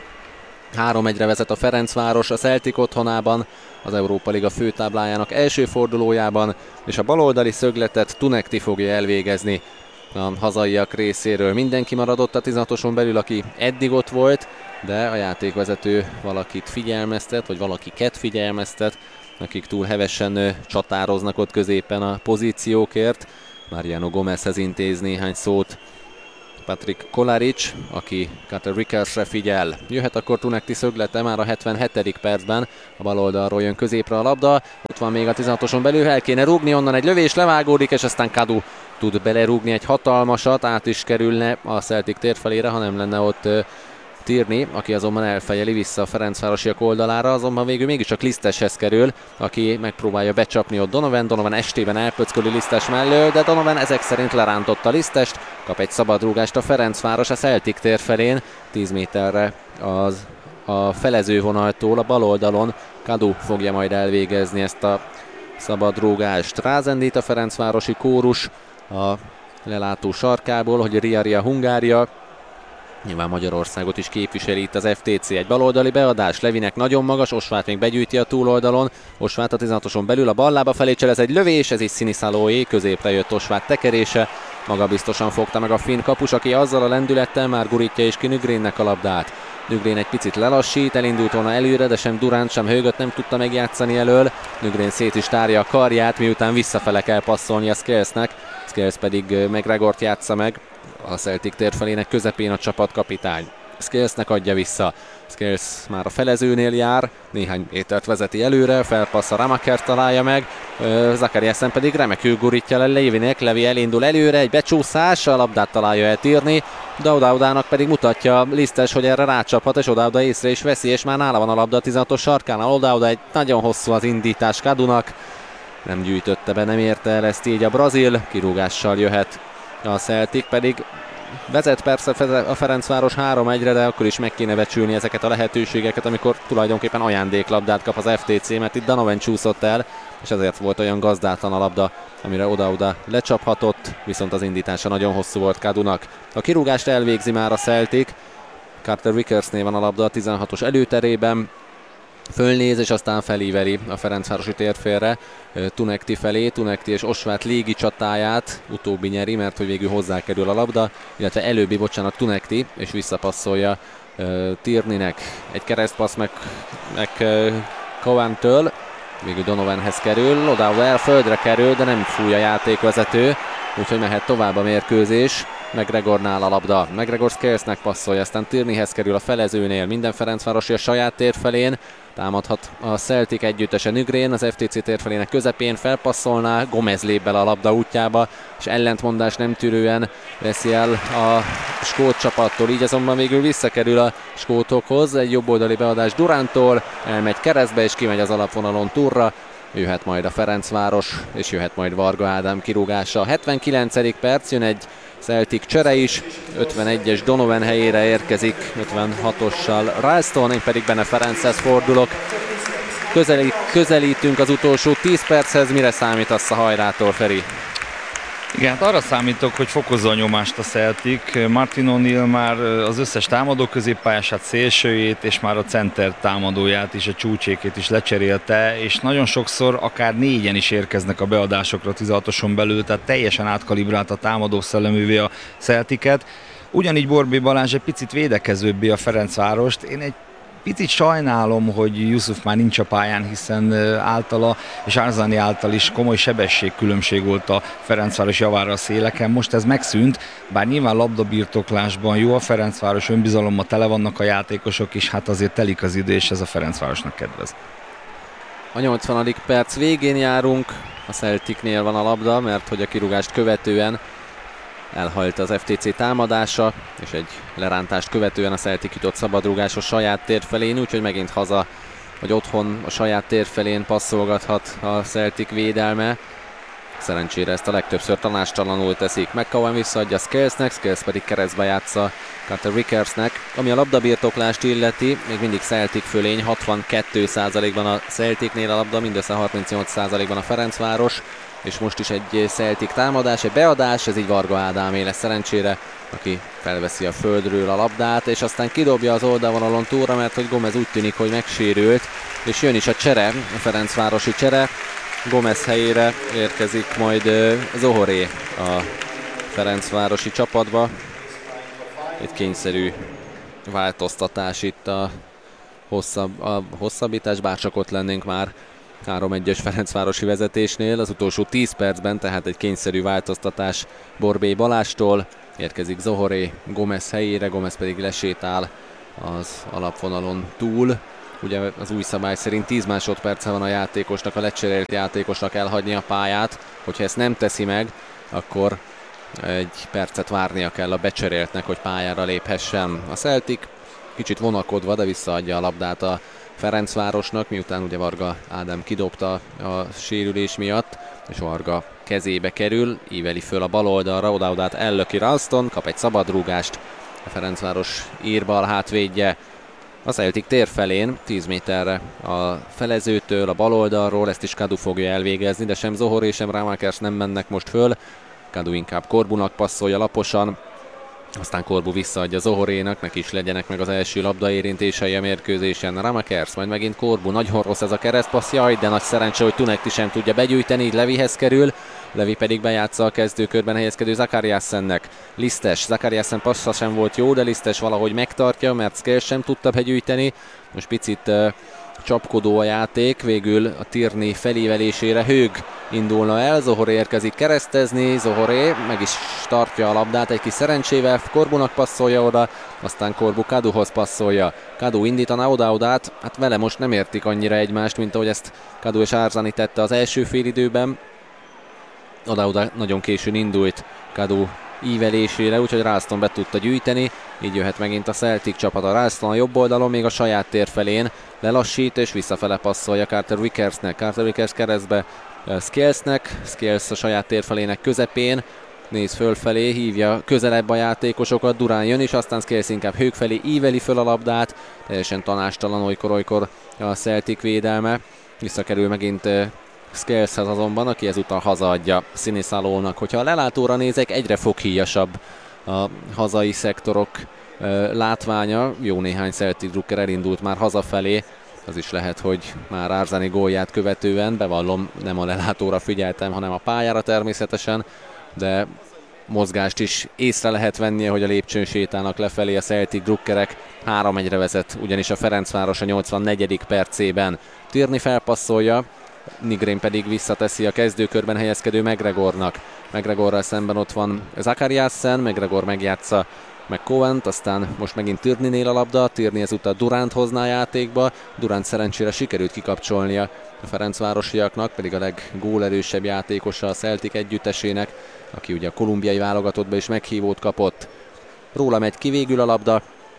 3-1-re vezet a Ferencváros a Celtic otthonában, az Európa Liga főtáblájának első fordulójában, és a baloldali szögletet Tunekti fogja elvégezni a hazaiak részéről. Mindenki maradott a 16-oson belül, aki eddig ott volt, de a játékvezető valakit figyelmeztet, vagy valakiket figyelmeztet, akik túl hevesen csatároznak ott középen a pozíciókért. Mariano Gomezhez intéz néhány szót Patrick Kolaric, aki Carter Rickersre figyel. Jöhet akkor Tunekti szöglete már a 77. percben, a bal oldalról jön középre a labda, ott van még a 16-oson belül, el kéne rúgni, onnan egy lövés levágódik, és aztán Kadu tud belerúgni egy hatalmasat, át is kerülne a Celtic térfelére, ha nem lenne ott Tierney, aki azonban elfejeli vissza a ferencvárosiak oldalára, azonban végül mégiscsak Liszteshez kerül, aki megpróbálja becsapni ott Donovan estében elpöcköli Lisztes mellől, de Donovan ezek szerint lerántotta Lisztest, kap egy szabadrúgást a Ferencváros a Celtic tér felén, 10 méterre a felezővonaltól a bal oldalon. Kadu fogja majd elvégezni ezt a szabadrúgást. Rázendít a ferencvárosi kórus a lelátó sarkából, hogy Ria Hungária, nyilván Magyarországot is képviseli itt az FTC. Egy baloldali beadás, Levinek nagyon magas, Osváth még begyűjti a túloldalon, Osváth a 16-oson belül a bal lába felé cselez egy lövés, ez is Siniszalóé, középre jött Osváth tekerése, magabiztosan fogta meg a finn kapus, aki azzal a lendülettel már gurítja is ki Nygrennek a labdát. Nygren egy picit lelassít, elindult volna előre, de sem Durant, sem Högöt nem tudta megjátszani elől. Nygren szét is tárja a karját, miután visszafele kell passzolni a Scalesnek, Scales pedig McGregort játsza meg, a Celtic térfelének közepén a csapatkapitány. Scalesnek adja vissza. Scales már a felezőnél jár, néhány métert vezeti előre, felpassz a Ramaker találja meg, Zakariasen pedig remekül gurítja le Levinek, Levi elindul előre, egy becsúszás, a labdát találja el Tierney, de Oda-Odának pedig mutatja Lisztes, hogy erre rácsaphat, és Oda-Oda észre is veszi, és már nála van a labda a 16-os sarkánál. Oda-Oda egy nagyon hosszú az indítás Kadunak, nem gyűjtötte be, nem érte el ezt így a brazil, kirúgással jöhet a Celtic, pedig vezet persze a Ferencváros 3-1-re, de akkor is meg kéne becsülni ezeket a lehetőségeket, amikor tulajdonképpen ajándéklabdát kap az FTC, mert itt Donovan csúszott el, és ezért volt olyan gazdátlan a labda, amire Oda-Oda lecsaphatott, viszont az indítása nagyon hosszú volt Kadunak. A kirúgást elvégzi már a Celtic, Carter Rickersnél van a labda a 16-os előterében, fölnéz, és aztán felíveli a ferencvárosi térfélre Tunekti felé. Tunekti és Osváth légi csatáját utóbbi nyeri, mert hogy végül hozzákerül a labda, illetve előbbi, bocsánat, és visszapasszolja Tierneynek. Egy keresztpassz meg Cowan-től, végül Donovanhez kerül, Oda földre kerül, de nem fúj a játékvezető, úgyhogy mehet tovább a mérkőzés. McGregornál a labda, McGregor Scalesnek passzolja, aztán Tierneyhez kerül a felezőnél, minden ferencvárosi a saját térfelén, támadhat a Celtic együttese Nygren, az FTC térfelének közepén felpasszolná, Gomez lép bele a labda útjába, és ellentmondás nem tűrően veszi el a skót csapattól, így azonban végül visszakerül a skótokhoz, egy jobboldali beadás Duranttól, elmegy keresztbe és kimegy az alapvonalon túlra, jöhet majd a Ferencváros, és jöhet majd Varga Ádám kirúgása. 79. perc, jön egy Celtic csere is, 51-es Donovan helyére érkezik, 56-ossal Ralston, én pedig Bene Ferenchez fordulok. Közelítünk az utolsó 10 perchez, mire számítasz a hajrától, Feri? Igen, hát arra számítok, hogy fokozza a nyomást a Celtic. Martin O'Neill már az összes támadó középpályását, szélsőjét és már a center támadóját is, a csúcsékét is lecserélte, és nagyon sokszor akár négyen is érkeznek a beadásokra 16-oson belül, tehát teljesen átkalibrált a támadó szelleművé a Celticet. Ugyanígy Borbély Balázs egy picit védekezőbbé a Ferencvárost. Én egy picit sajnálom, hogy Yusuf már nincs a pályán, hiszen általa és Arzani által is komoly sebességkülönbség volt a Ferencváros javára a széleken. Most ez megszűnt, bár nyilván labdabirtoklásban jó a Ferencváros, önbizalommal tele vannak a játékosok, és hát azért telik az idő, és ez a Ferencvárosnak kedvez. A 80. perc végén járunk, a Celticnél van a labda, mert hogy a kirúgást követően elhalt az FTC támadása, és egy lerántást követően a Celtic jutott szabadrúgás a saját tér felén, úgyhogy megint haza, vagy otthon a saját tér felén passzolgathat a Celtic védelme. Szerencsére ezt a legtöbbször tanástalanul teszik. McCowan visszaadja Scalesnek, Scales pedig keresztbe játsza Carter Vickersnek. Ami a labdabirtoklást illeti, még mindig Celtic fölény, 62%-ban a Celticnél a labda, mindössze 38%-ban a Ferencváros. És most is egy Celtic támadás, egy beadás, ez így Varga Ádámé lesz szerencsére, aki felveszi a földről a labdát, és aztán kidobja az oldalvonalon túlra, mert hogy Gomez úgy tűnik, hogy megsérült, és jön is a csere, a ferencvárosi csere. Gomez helyére érkezik majd Zohoré a ferencvárosi csapatba. Egy kényszerű változtatás itt a hosszabbítás, bár csak ott lennénk már 3-1-es ferencvárosi vezetésnél, az utolsó 10 percben, tehát egy kényszerű változtatás Borbély Balástól. Érkezik Zohoré Gomez helyére, Gomez pedig lesétál az alapvonalon túl. Ugye az új szabály szerint 10 másodperce van a játékosnak, a lecserélt játékosnak elhagyni a pályát. Hogyha ezt nem teszi meg, akkor egy percet várnia kell a becseréltnek, hogy pályára léphessen. A Celtic kicsit vonakodva, de visszaadja a labdát a Ferencvárosnak, miután ugye Varga Ádám kidobta a sérülés miatt, és Varga kezébe kerül, íveli föl a bal oldalra, oda-odát ellöki Ralston, kap egy szabadrúgást, a Ferencváros írbal hátvédje a Celtic tér felén, 10 méterre a felezőtől, a bal oldalról, ezt is Kadu fogja elvégezni, de sem Zohoré, sem Ramakers nem mennek most föl, Kadu inkább Korbunak passzolja laposan, aztán Korbu visszaadja Zohorénak, neki is legyenek meg az első labdaérintései a mérkőzésen. Ramakers, majd megint Korbu, nagyon rossz ez a keresztpassz, jaj, de nagy szerencse, hogy Tunekti sem tudja begyűjteni, így Levihez kerül, Levi pedig bejátsza a kezdőkörben helyezkedő Zakariassennek. Lisztes, Zakariassen passza sem volt jó, de Lisztes valahogy megtartja, mert Scales sem tudta begyűjteni. Most picit csapkodó a játék, végül a Tierney felévelésére Hőg indulna el, Zohoré érkezik keresztezni, Zohoré meg is tartja a labdát egy kis szerencsével, Korbunak passzolja oda, aztán Korbu Kaduhoz passzolja, Kadu indítaná oda-odát, hát vele most nem értik annyira egymást, mint ahogy ezt Kadu és Arzani tette az első félidőben. Oda-oda nagyon későn indult Kadu ívelésére, úgyhogy Ralston be tudta gyűjteni, így jöhet megint a Celtic csapat. A Ralston a jobb oldalon, még a saját tér felén lelassít és visszafele passzolja Carter Vickersnek. Carter Vickers keresztbe Scalesnek, Scales a saját tér felének közepén, néz fölfelé, hívja közelebb a játékosokat, Durán jön is, aztán Scales inkább Hőg felé íveli föl a labdát, teljesen tanástalan olykor a Celtic védelme, visszakerül megint Scaleshez azonban, aki ezúttal hazaadja Sziniszalónak. Hogyha a lelátóra nézek, egyre foghíjasabb a hazai szektorok látványa. Jó néhány Celtic drukker elindult már hazafelé, az is lehet, hogy már Arzani gólját követően, bevallom, nem a lelátóra figyeltem, hanem a pályára természetesen, de mozgást is észre lehet vennie, hogy a lépcsőn sétálnak lefelé a Celtic drukkerek. 3-1-re vezet ugyanis a Ferencváros a 84. percében. Tierney felpasszolja, Nygren pedig visszateszi a kezdőkörben helyezkedő McGregornak. McGregorral szemben ott van Zakariassen, McGregor megjátsza McCowant, aztán most megint Tierneynél a labda, Tierney ezúttal Durant hozná a játékba, Durant szerencsére sikerült kikapcsolnia a ferencvárosiaknak, pedig a leggólerősebb játékosa a Celtic együttesének, aki ugye a kolumbiai válogatottba is meghívót kapott. Róla megy ki végül a labda,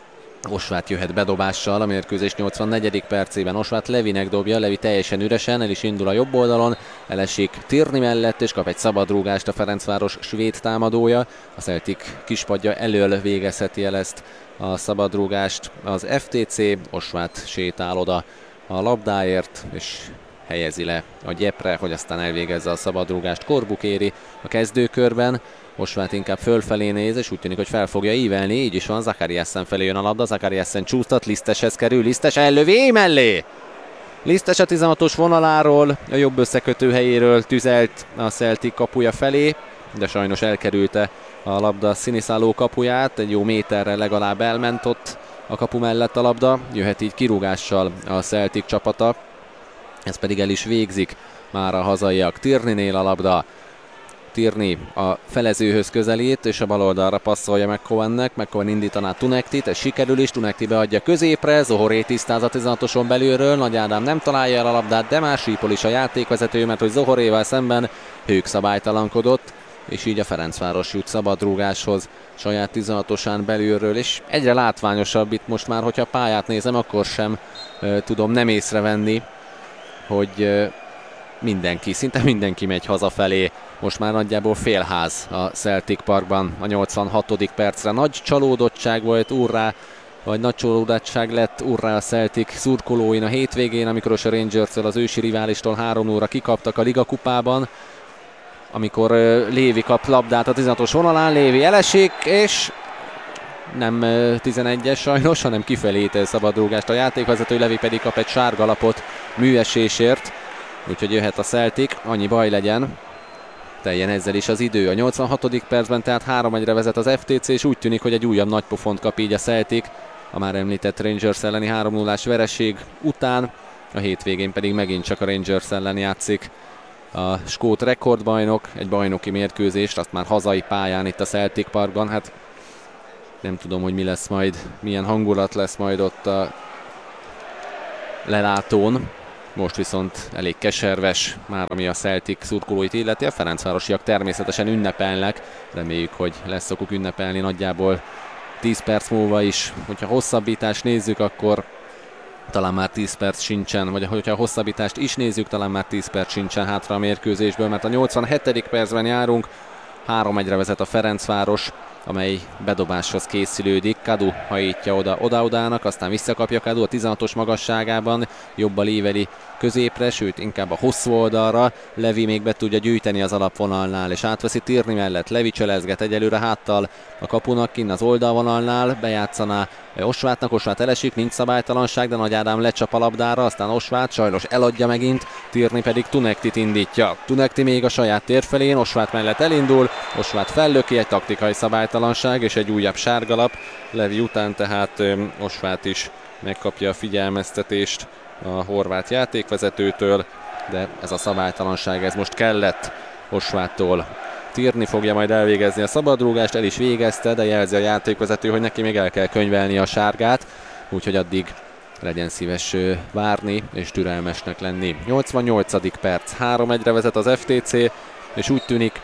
Osváth jöhet bedobással a mérkőzés 84. percében. Osváth Levinek dobja, Levi teljesen üresen, el is indul a jobb oldalon, elesik Tierney mellett, és kap egy szabadrúgást a Ferencváros svéd támadója. A Celtic kispadja elől végezheti el ezt a szabadrúgást az FTC. Osváth sétál oda a labdáért, és helyezi le a gyepre, hogy aztán elvégezze a szabadrúgást. Korbukéri a kezdőkörben. Osváth inkább fölfelé néz, és úgy tűnik, hogy fel fogja ívelni, így is van, Zakariassen felé jön a labda, Zakariassen csúsztat, Liszteshez kerül, Lisztes ellövi mellé! Lisztes a 16-os vonaláról, a jobb összekötő helyéről tüzelt a Celtic kapuja felé, de sajnos elkerülte a labda Sziniszáló kapuját, egy jó méterrel legalább elment ott a kapu mellett a labda, jöhet így kirúgással a Celtic csapata, ez pedig el is végzik már a hazaiak. Tierneynél a labda, Tierney a felezőhöz közelít, és a bal oldalra passzolja McCowannek. McCowan indítaná Tunektit, ez sikerül is, Tunekti beadja középre, Zohoré tisztáz a 16-oson belülről, Nagy Ádám nem találja el a labdát, de már sípol is a játékvezető, mert hogy Zohoréval szemben Hők szabálytalankodott, és így a Ferencváros jut szabadrúgáshoz saját 16-osán belülről, és egyre látványosabb itt most már, hogyha a pályát nézem, akkor sem tudom nem észrevenni, hogy szinte mindenki megy hazafelé. Most már nagyjából félház a Celtic Parkban a 86. percre. Nagy csalódottság volt nagy csalódottság lett urrá a Celtic szurkolóin a hétvégén, amikor a Rangers-től, az ősi riválistól 3-0-ra kikaptak a Liga kupában. Amikor Lévi kap labdát a 16-os vonalán, Lévi elesik, és nem 11-es sajnos, hanem kifelé ítél szabadrúgást a játékvezető, Levi pedig kap egy sárga lapot műesésért. Úgyhogy jöhet a Celtic, annyi baj legyen. Teljen ezzel is az idő. A 86. percben tehát 3-1-re vezet az FTC, és úgy tűnik, hogy egy újabb nagy pofont kap így a Celtic. A már említett Rangers elleni 3-0-ás vereség után. A hétvégén pedig megint csak a Rangers ellen játszik a skót rekordbajnok. Egy bajnoki mérkőzést, azt már hazai pályán itt a Celtic Parkban. Hát nem tudom, hogy mi lesz majd, milyen hangulat lesz majd ott a lelátón. Most viszont elég keserves, már ami a Celtic szurkolóit illeti. A ferencvárosiak természetesen ünnepelnek, reméljük, hogy lesz okuk ünnepelni nagyjából 10 perc múlva is. Hogyha hosszabbítást nézzük, akkor talán már 10 perc sincsen, vagy hogyha a hosszabbítást is nézzük, talán már 10 perc sincsen hátra a mérkőzésből, mert a 87. percben járunk, 3-1-re vezet a Ferencváros, amely bedobáshoz készülődik. Kadu hajítja oda-odának, aztán visszakapja Kadu a 16-os magasságában, jobbal íveli középre, sőt inkább a hosszú oldalra. Levi még be tudja gyűjteni az alapvonalnál, és átveszi Tierney mellett. Levi cselezget egyelőre háttal a kapunak, kinn az oldalvonalnál, bejátszaná Osváthnak, Osváth elesik, nincs szabálytalanság, de Nagy Ádám lecsap a labdára, aztán Osváth sajnos eladja megint, Tierney pedig Tunektit indítja. Tunekti még a saját térfelén, Osváth mellett elindul, Osváth fellöki, egy taktikai szabálytalanság és egy újabb sárgalap. Levi után tehát Osváth is megkapja a figyelmeztetést a horvát játékvezetőtől, de ez a szabálytalanság, ez most kellett Osváthttól. Tierney fogja majd elvégezni a szabadrúgást, el is végezte, de jelzi a játékvezető, hogy neki még el kell könyvelni a sárgát, úgyhogy addig legyen szíves várni és türelmesnek lenni. 88. perc, 3-1-re vezet az FTC, és úgy tűnik,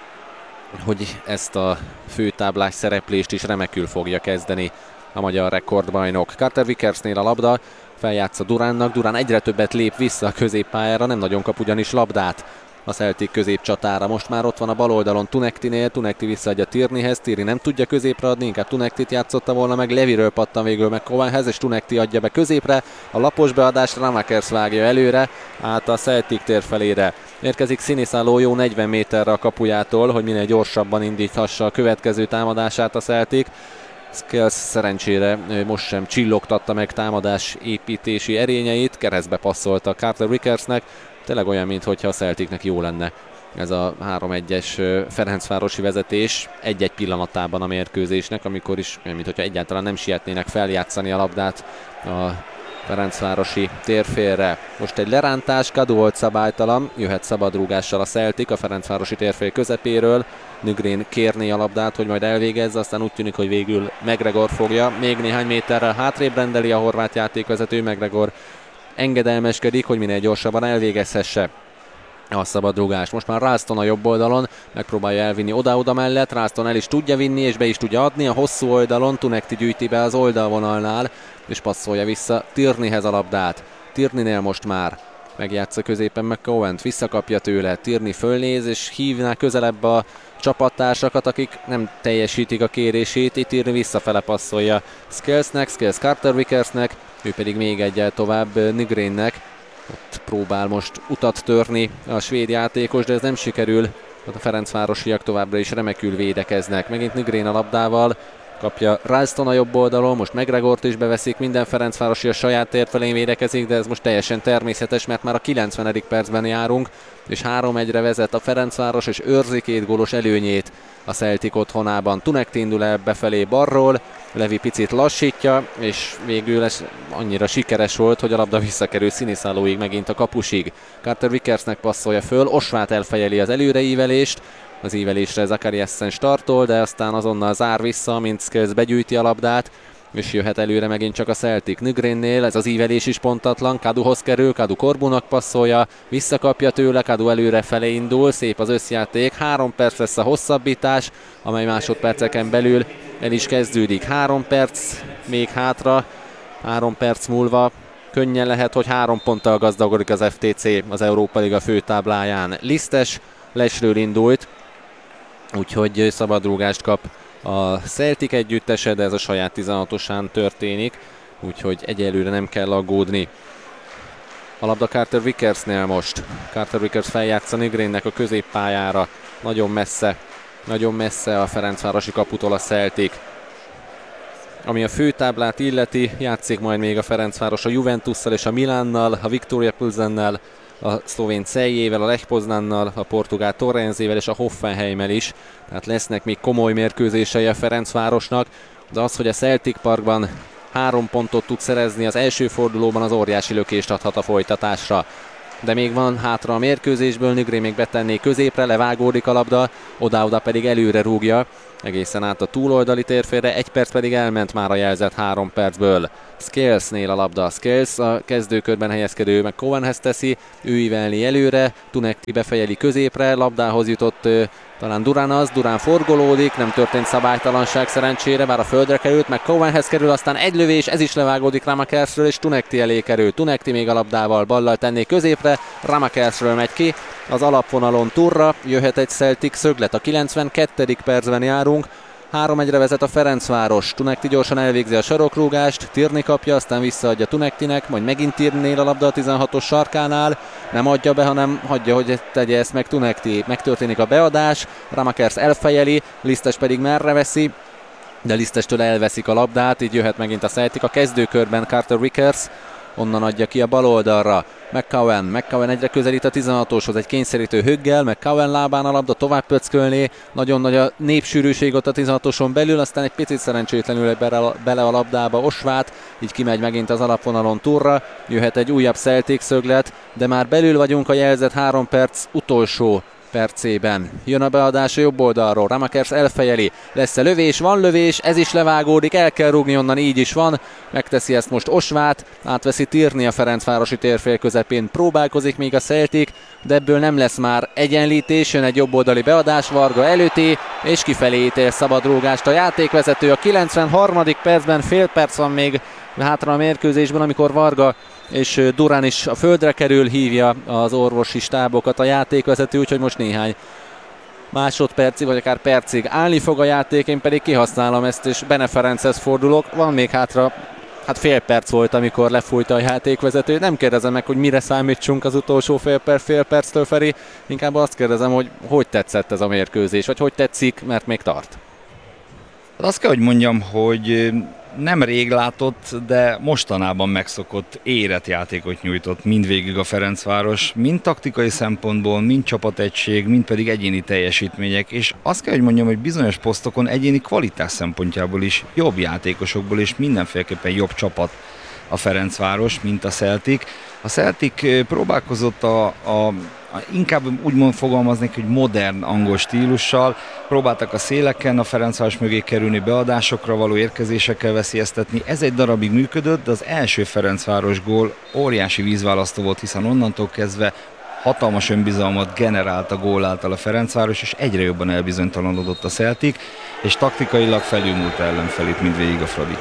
hogy ezt a főtáblás szereplést is remekül fogja kezdeni a magyar rekordbajnok. Carter Vickersnél a labda, feljátsza Duránnak, Durán egyre többet lép vissza a középpályára, nem nagyon kap ugyanis labdát a Celtic középcsatára. Most már ott van a bal oldalon Tunektinél, Tunekti visszaadja Tierneyhez, Tierney nem tudja középre adni, inkább Tunektit játszotta volna meg, Leviről pattan végül meg McCowanhez, és Tunekti adja be középre, a lapos beadást Ramakers vágja előre, át a Celtic tér felére. Érkezik Sziniszáló jó 40 méterre a kapujától, hogy minél gyorsabban indíthassa a következő támadását a Celtic. Scales szerencsére most sem csillogtatta meg támadás építési erényeit, keresztbe passzolta Carter Vickersnek, tényleg olyan, mintha a Celticnek jó lenne ez a 3-1-es ferencvárosi vezetés egy-egy pillanatában a mérkőzésnek, amikor is, mintha egyáltalán nem sietnének feljátszani a labdát a ferencvárosi térfélre. Most egy lerántás, Kadu volt szabálytalan, jöhet szabadrúgással a Celtic a ferencvárosi térfél közepéről. Nygren kérné a labdát, hogy majd elvégezze, aztán úgy tűnik, hogy végül McGregor fogja. Még néhány méterrel hátrébb rendeli a horvát játékvezető, McGregor engedelmeskedik, hogy minél gyorsabban elvégezhesse a szabadrúgást. Most már Ralston a jobb oldalon, megpróbálja elvinni oda-oda mellett, Ralston el is tudja vinni, és be is tudja adni, a hosszú oldalon Tunekti gyűjti be az oldalvonalnál, és passzolja vissza Tierneyhez a labdát. Tierneynél most már megjátsza középen McCowent, visszakapja tőle, Tierney fölnéz, és hívná közelebb a csapattársakat, akik nem teljesítik a kérését, itt Tierney visszafele passzolja Scalesnek, Scales Carter Vickersnek, ő pedig még egyel tovább Nygreennek. Ott próbál most utat törni a svéd játékos, de ez nem sikerül. A ferencvárosiak továbbra is remekül védekeznek. Megint Nygreen a labdával, kapja Ralston a jobb oldalon, most McGregort is beveszik, minden ferencvárosi a saját tér felén védekezik, de ez most teljesen természetes, mert már a 90. percben járunk, és 3-1-re vezet a Ferencváros, és őrzi 2 gólos előnyét a Celtic otthonában. Tunekti indul el befelé balról, Levi picit lassítja, és végül ez annyira sikeres volt, hogy a labda visszakerül Sziniszálóig, megint a kapusig. Carter Vickersnek passzolja föl, Osvát elfejeli az előreívelést, az ívelésre Zakariassen startol, de aztán azonnal zár vissza, mint Scales begyűjti a labdát, és jöhet előre megint csak a Celtic. Nygreennél ez az ívelés is pontatlan, Kaduhoz kerül, Kadu Korbunak passzolja, visszakapja tőle, Kadu előre felé indul, szép az összjáték, 3 perc lesz a hosszabbítás, amely másodperceken belül el is kezdődik. 3 perc még hátra, 3 perc múlva könnyen lehet, hogy 3 ponttal gazdagodik az FTC az Európa Liga főtábláján. Lisztes lesről indult, úgyhogy szabadrúgást kap a Celtic együttese, de ez a saját 16-osán történik, úgyhogy egyelőre nem kell aggódni. A labda Carter Vickersnél most. Carter Vickers feljátsza Nygreennek a középpályára. Nagyon messze a ferencvárosi kaputól a Celtic. Ami a főtáblát illeti, játszik majd még a Ferencváros a Juventusszal és a Milánnal, a Viktoria Plzennel, a szlovén Celjével, a Lech Poznannal, a portugál Torrenzével és a Hoffenheimmel is. Tehát lesznek még komoly mérkőzései a Ferencvárosnak, de az, hogy a Celtic Parkban 3 pontot tud szerezni az első fordulóban, az óriási lökést adhat a folytatásra. De még van hátra a mérkőzésből, Nygreen még betenné középre, levágódik a labda, oda-oda pedig előre rúgja, egészen át a túloldali térfélre, 1 perc pedig elment már a jelzett 3 percből. Scalesnél a labda, Scales a kezdőkörben helyezkedő McCowanhez teszi, ő ívelni előre, Tunekti befejeli középre, labdához jutott talán Durán forgolódik, nem történt szabálytalanság szerencsére, bár a földre került, McCowanhez kerül, aztán egy lövés, ez is levágódik Ramakersről, és Tunekti elé kerül. Tunekti még a labdával ballal tenné középre, Ramakersről megy ki, az alapvonalon turra, jöhet egy Celtic szöglet, a 92. percben járunk, 3-1-re vezet a Ferencváros. Tunekti gyorsan elvégzi a sarokrúgást, Tierney kapja, aztán visszaadja Tunektinek, majd megint Tierneynél a labda a 16-os sarkánál, nem adja be, hanem hagyja, hogy tegye ezt meg Tunekti. Megtörténik a beadás, Ramakers elfejeli, Lisztes pedig merre veszi, de Lisztestől elveszik a labdát, így jöhet megint a Celtic a kezdőkörben. Carter Vickers onnan adja ki a bal oldalra. McCowan egyre közelít a 16-oshoz, egy kényszerítő höggel, McCowan lábán a labda tovább pöckölné, nagyon nagy a népsűrűség ott a 16-oson belül, aztán egy picit szerencsétlenül bele a labdába Osvát, így kimegy megint az alapvonalon turra, jöhet egy újabb Celtic szöglet, de már belül vagyunk a jelzett 3 perc utolsó percében. Jön a beadás a jobb oldalról, Ramakers elfejeli, lesz-e lövés, van lövés, ez is levágódik, el kell rúgni onnan, így is van, megteszi ezt most Osvát, átveszi Tierney a ferencvárosi térfél közepén, próbálkozik még a Celtic, de ebből nem lesz már egyenlítés, jön egy jobb oldali beadás, Varga előtti, és kifelé ítél szabadrúgást a játékvezető a 93. percben, fél perc van még hátra a mérkőzésben, amikor Varga és Durán is a földre kerül, hívja az orvosi stábokat a játékvezető, úgyhogy most néhány másodpercig, vagy akár percig állni fog a játék, én pedig kihasználom ezt, és Bene Ferenchez fordulok. Van még hátra, fél perc volt, amikor lefújta a játékvezető. Nem kérdezem meg, hogy mire számítsunk az utolsó fél perctől, Feri. Inkább azt kérdezem, hogy tetszett ez a mérkőzés, vagy hogy tetszik, mert még tart. Azt kell, hogy mondjam, hogy nem rég látott, de mostanában megszokott érett játékot nyújtott mindvégig a Ferencváros, mind taktikai szempontból, mind csapategység, mind pedig egyéni teljesítmények, és azt kell, hogy mondjam, hogy bizonyos posztokon egyéni kvalitás szempontjából is jobb játékosokból és mindenféleképpen jobb csapat a Ferencváros, mint a Celtic. A Celtic próbálkozott inkább úgy fogalmaznék, hogy modern angol stílussal, próbáltak a széleken a Ferencváros mögé kerülni, beadásokra való érkezésekkel veszélyeztetni. Ez egy darabig működött, de az első Ferencváros gól óriási vízválasztó volt, hiszen onnantól kezdve hatalmas önbizalmat generált a gól által a Ferencváros, és egyre jobban elbizonytalanodott a Celtic, és taktikailag felülmúlt ellenfelét mindvégig a Fradi.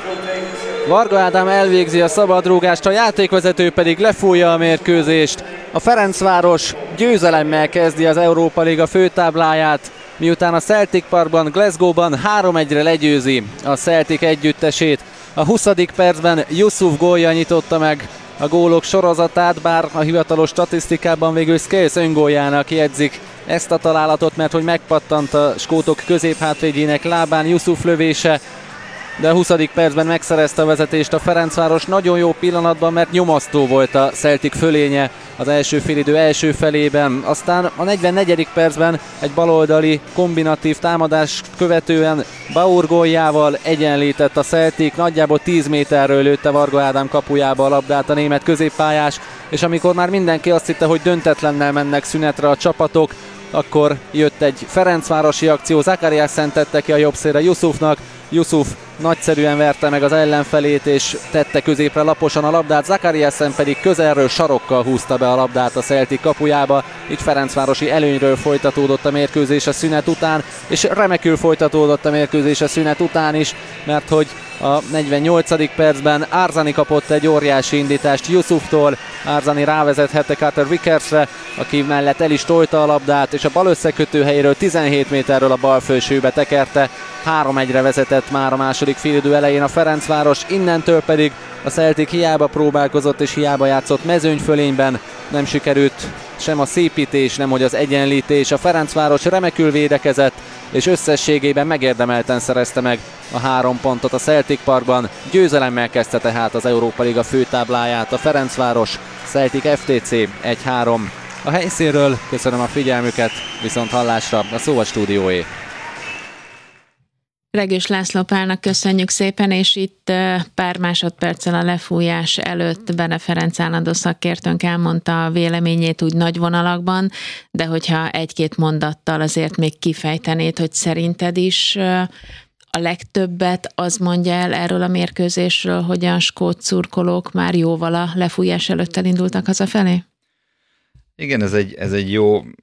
Varga Ádám elvégzi a szabadrúgást, a játékvezető pedig lefújja a mérkőzést. A Ferencváros győzelemmel kezdi az Európa Liga főtábláját, miután a Celtic Parkban, Glasgow-ban 3-1-re legyőzi a Celtic együttesét. A 20. percben Yusuf gólja nyitotta meg a gólok sorozatát, bár a hivatalos statisztikában végül Scales öngóljának jegyzik ezt a találatot, mert hogy megpattant a skótok középhátvédjének lábán Yusuf lövése, de a 20. percben megszerezte a vezetést a Ferencváros nagyon jó pillanatban, mert nyomasztó volt a Celtic fölénye az első félidő első felében. Aztán a 44. percben egy baloldali kombinatív támadás követően Bauer góljával egyenlített a Celtic, nagyjából 10 méterről lőtte Varga Ádám kapujába a labdát a német középpályás, és amikor már mindenki azt hitte, hogy döntetlennel mennek szünetre a csapatok, akkor jött egy ferencvárosi akció, Zakariasen tette ki a jobb szélre Yusufnak, Yusuf nagyszerűen verte meg az ellenfelét és tette középre laposan a labdát, Zakariasen pedig közelről sarokkal húzta be a labdát a Celtic kapujába, így ferencvárosi előnyről folytatódott a mérkőzés a szünet után, és remekül folytatódott a mérkőzés a szünet után is, mert hogy a 48. percben Arzani kapott egy óriási indítást Yusuftól, Arzani rávezethette Carter Vickersre, aki mellett el is tolta a labdát, és a bal összekötő helyéről 17 méterről a bal felsőbe tekerte. 3-1-re vezetett már a második félidő elején a Ferencváros, innentől pedig a Celtic hiába próbálkozott és hiába játszott mezőnyfölényben, nem sikerült sem a szépítés, nem hogy az egyenlítés. A Ferencváros remekül védekezett, és összességében megérdemelten szerezte meg a 3 pontot a Celtic Parkban. Győzelemmel kezdte tehát az Európa Liga főtábláját a Ferencváros, Celtic FTC 1-3. A helyszínről köszönöm a figyelmüket, viszont hallásra a szó a stúdióé. Regős László Pálnak köszönjük szépen, és itt pár másodperccel a lefújás előtt Bene Ferenc állandó szakértőnk elmondta a véleményét úgy nagy vonalakban, de hogyha egy-két mondattal azért még kifejtenéd, hogy szerinted is a legtöbbet az mondja el erről a mérkőzésről, hogy a skót szurkolók már jóval a lefújás előtt elindultak hazafelé? Igen, ez egy jó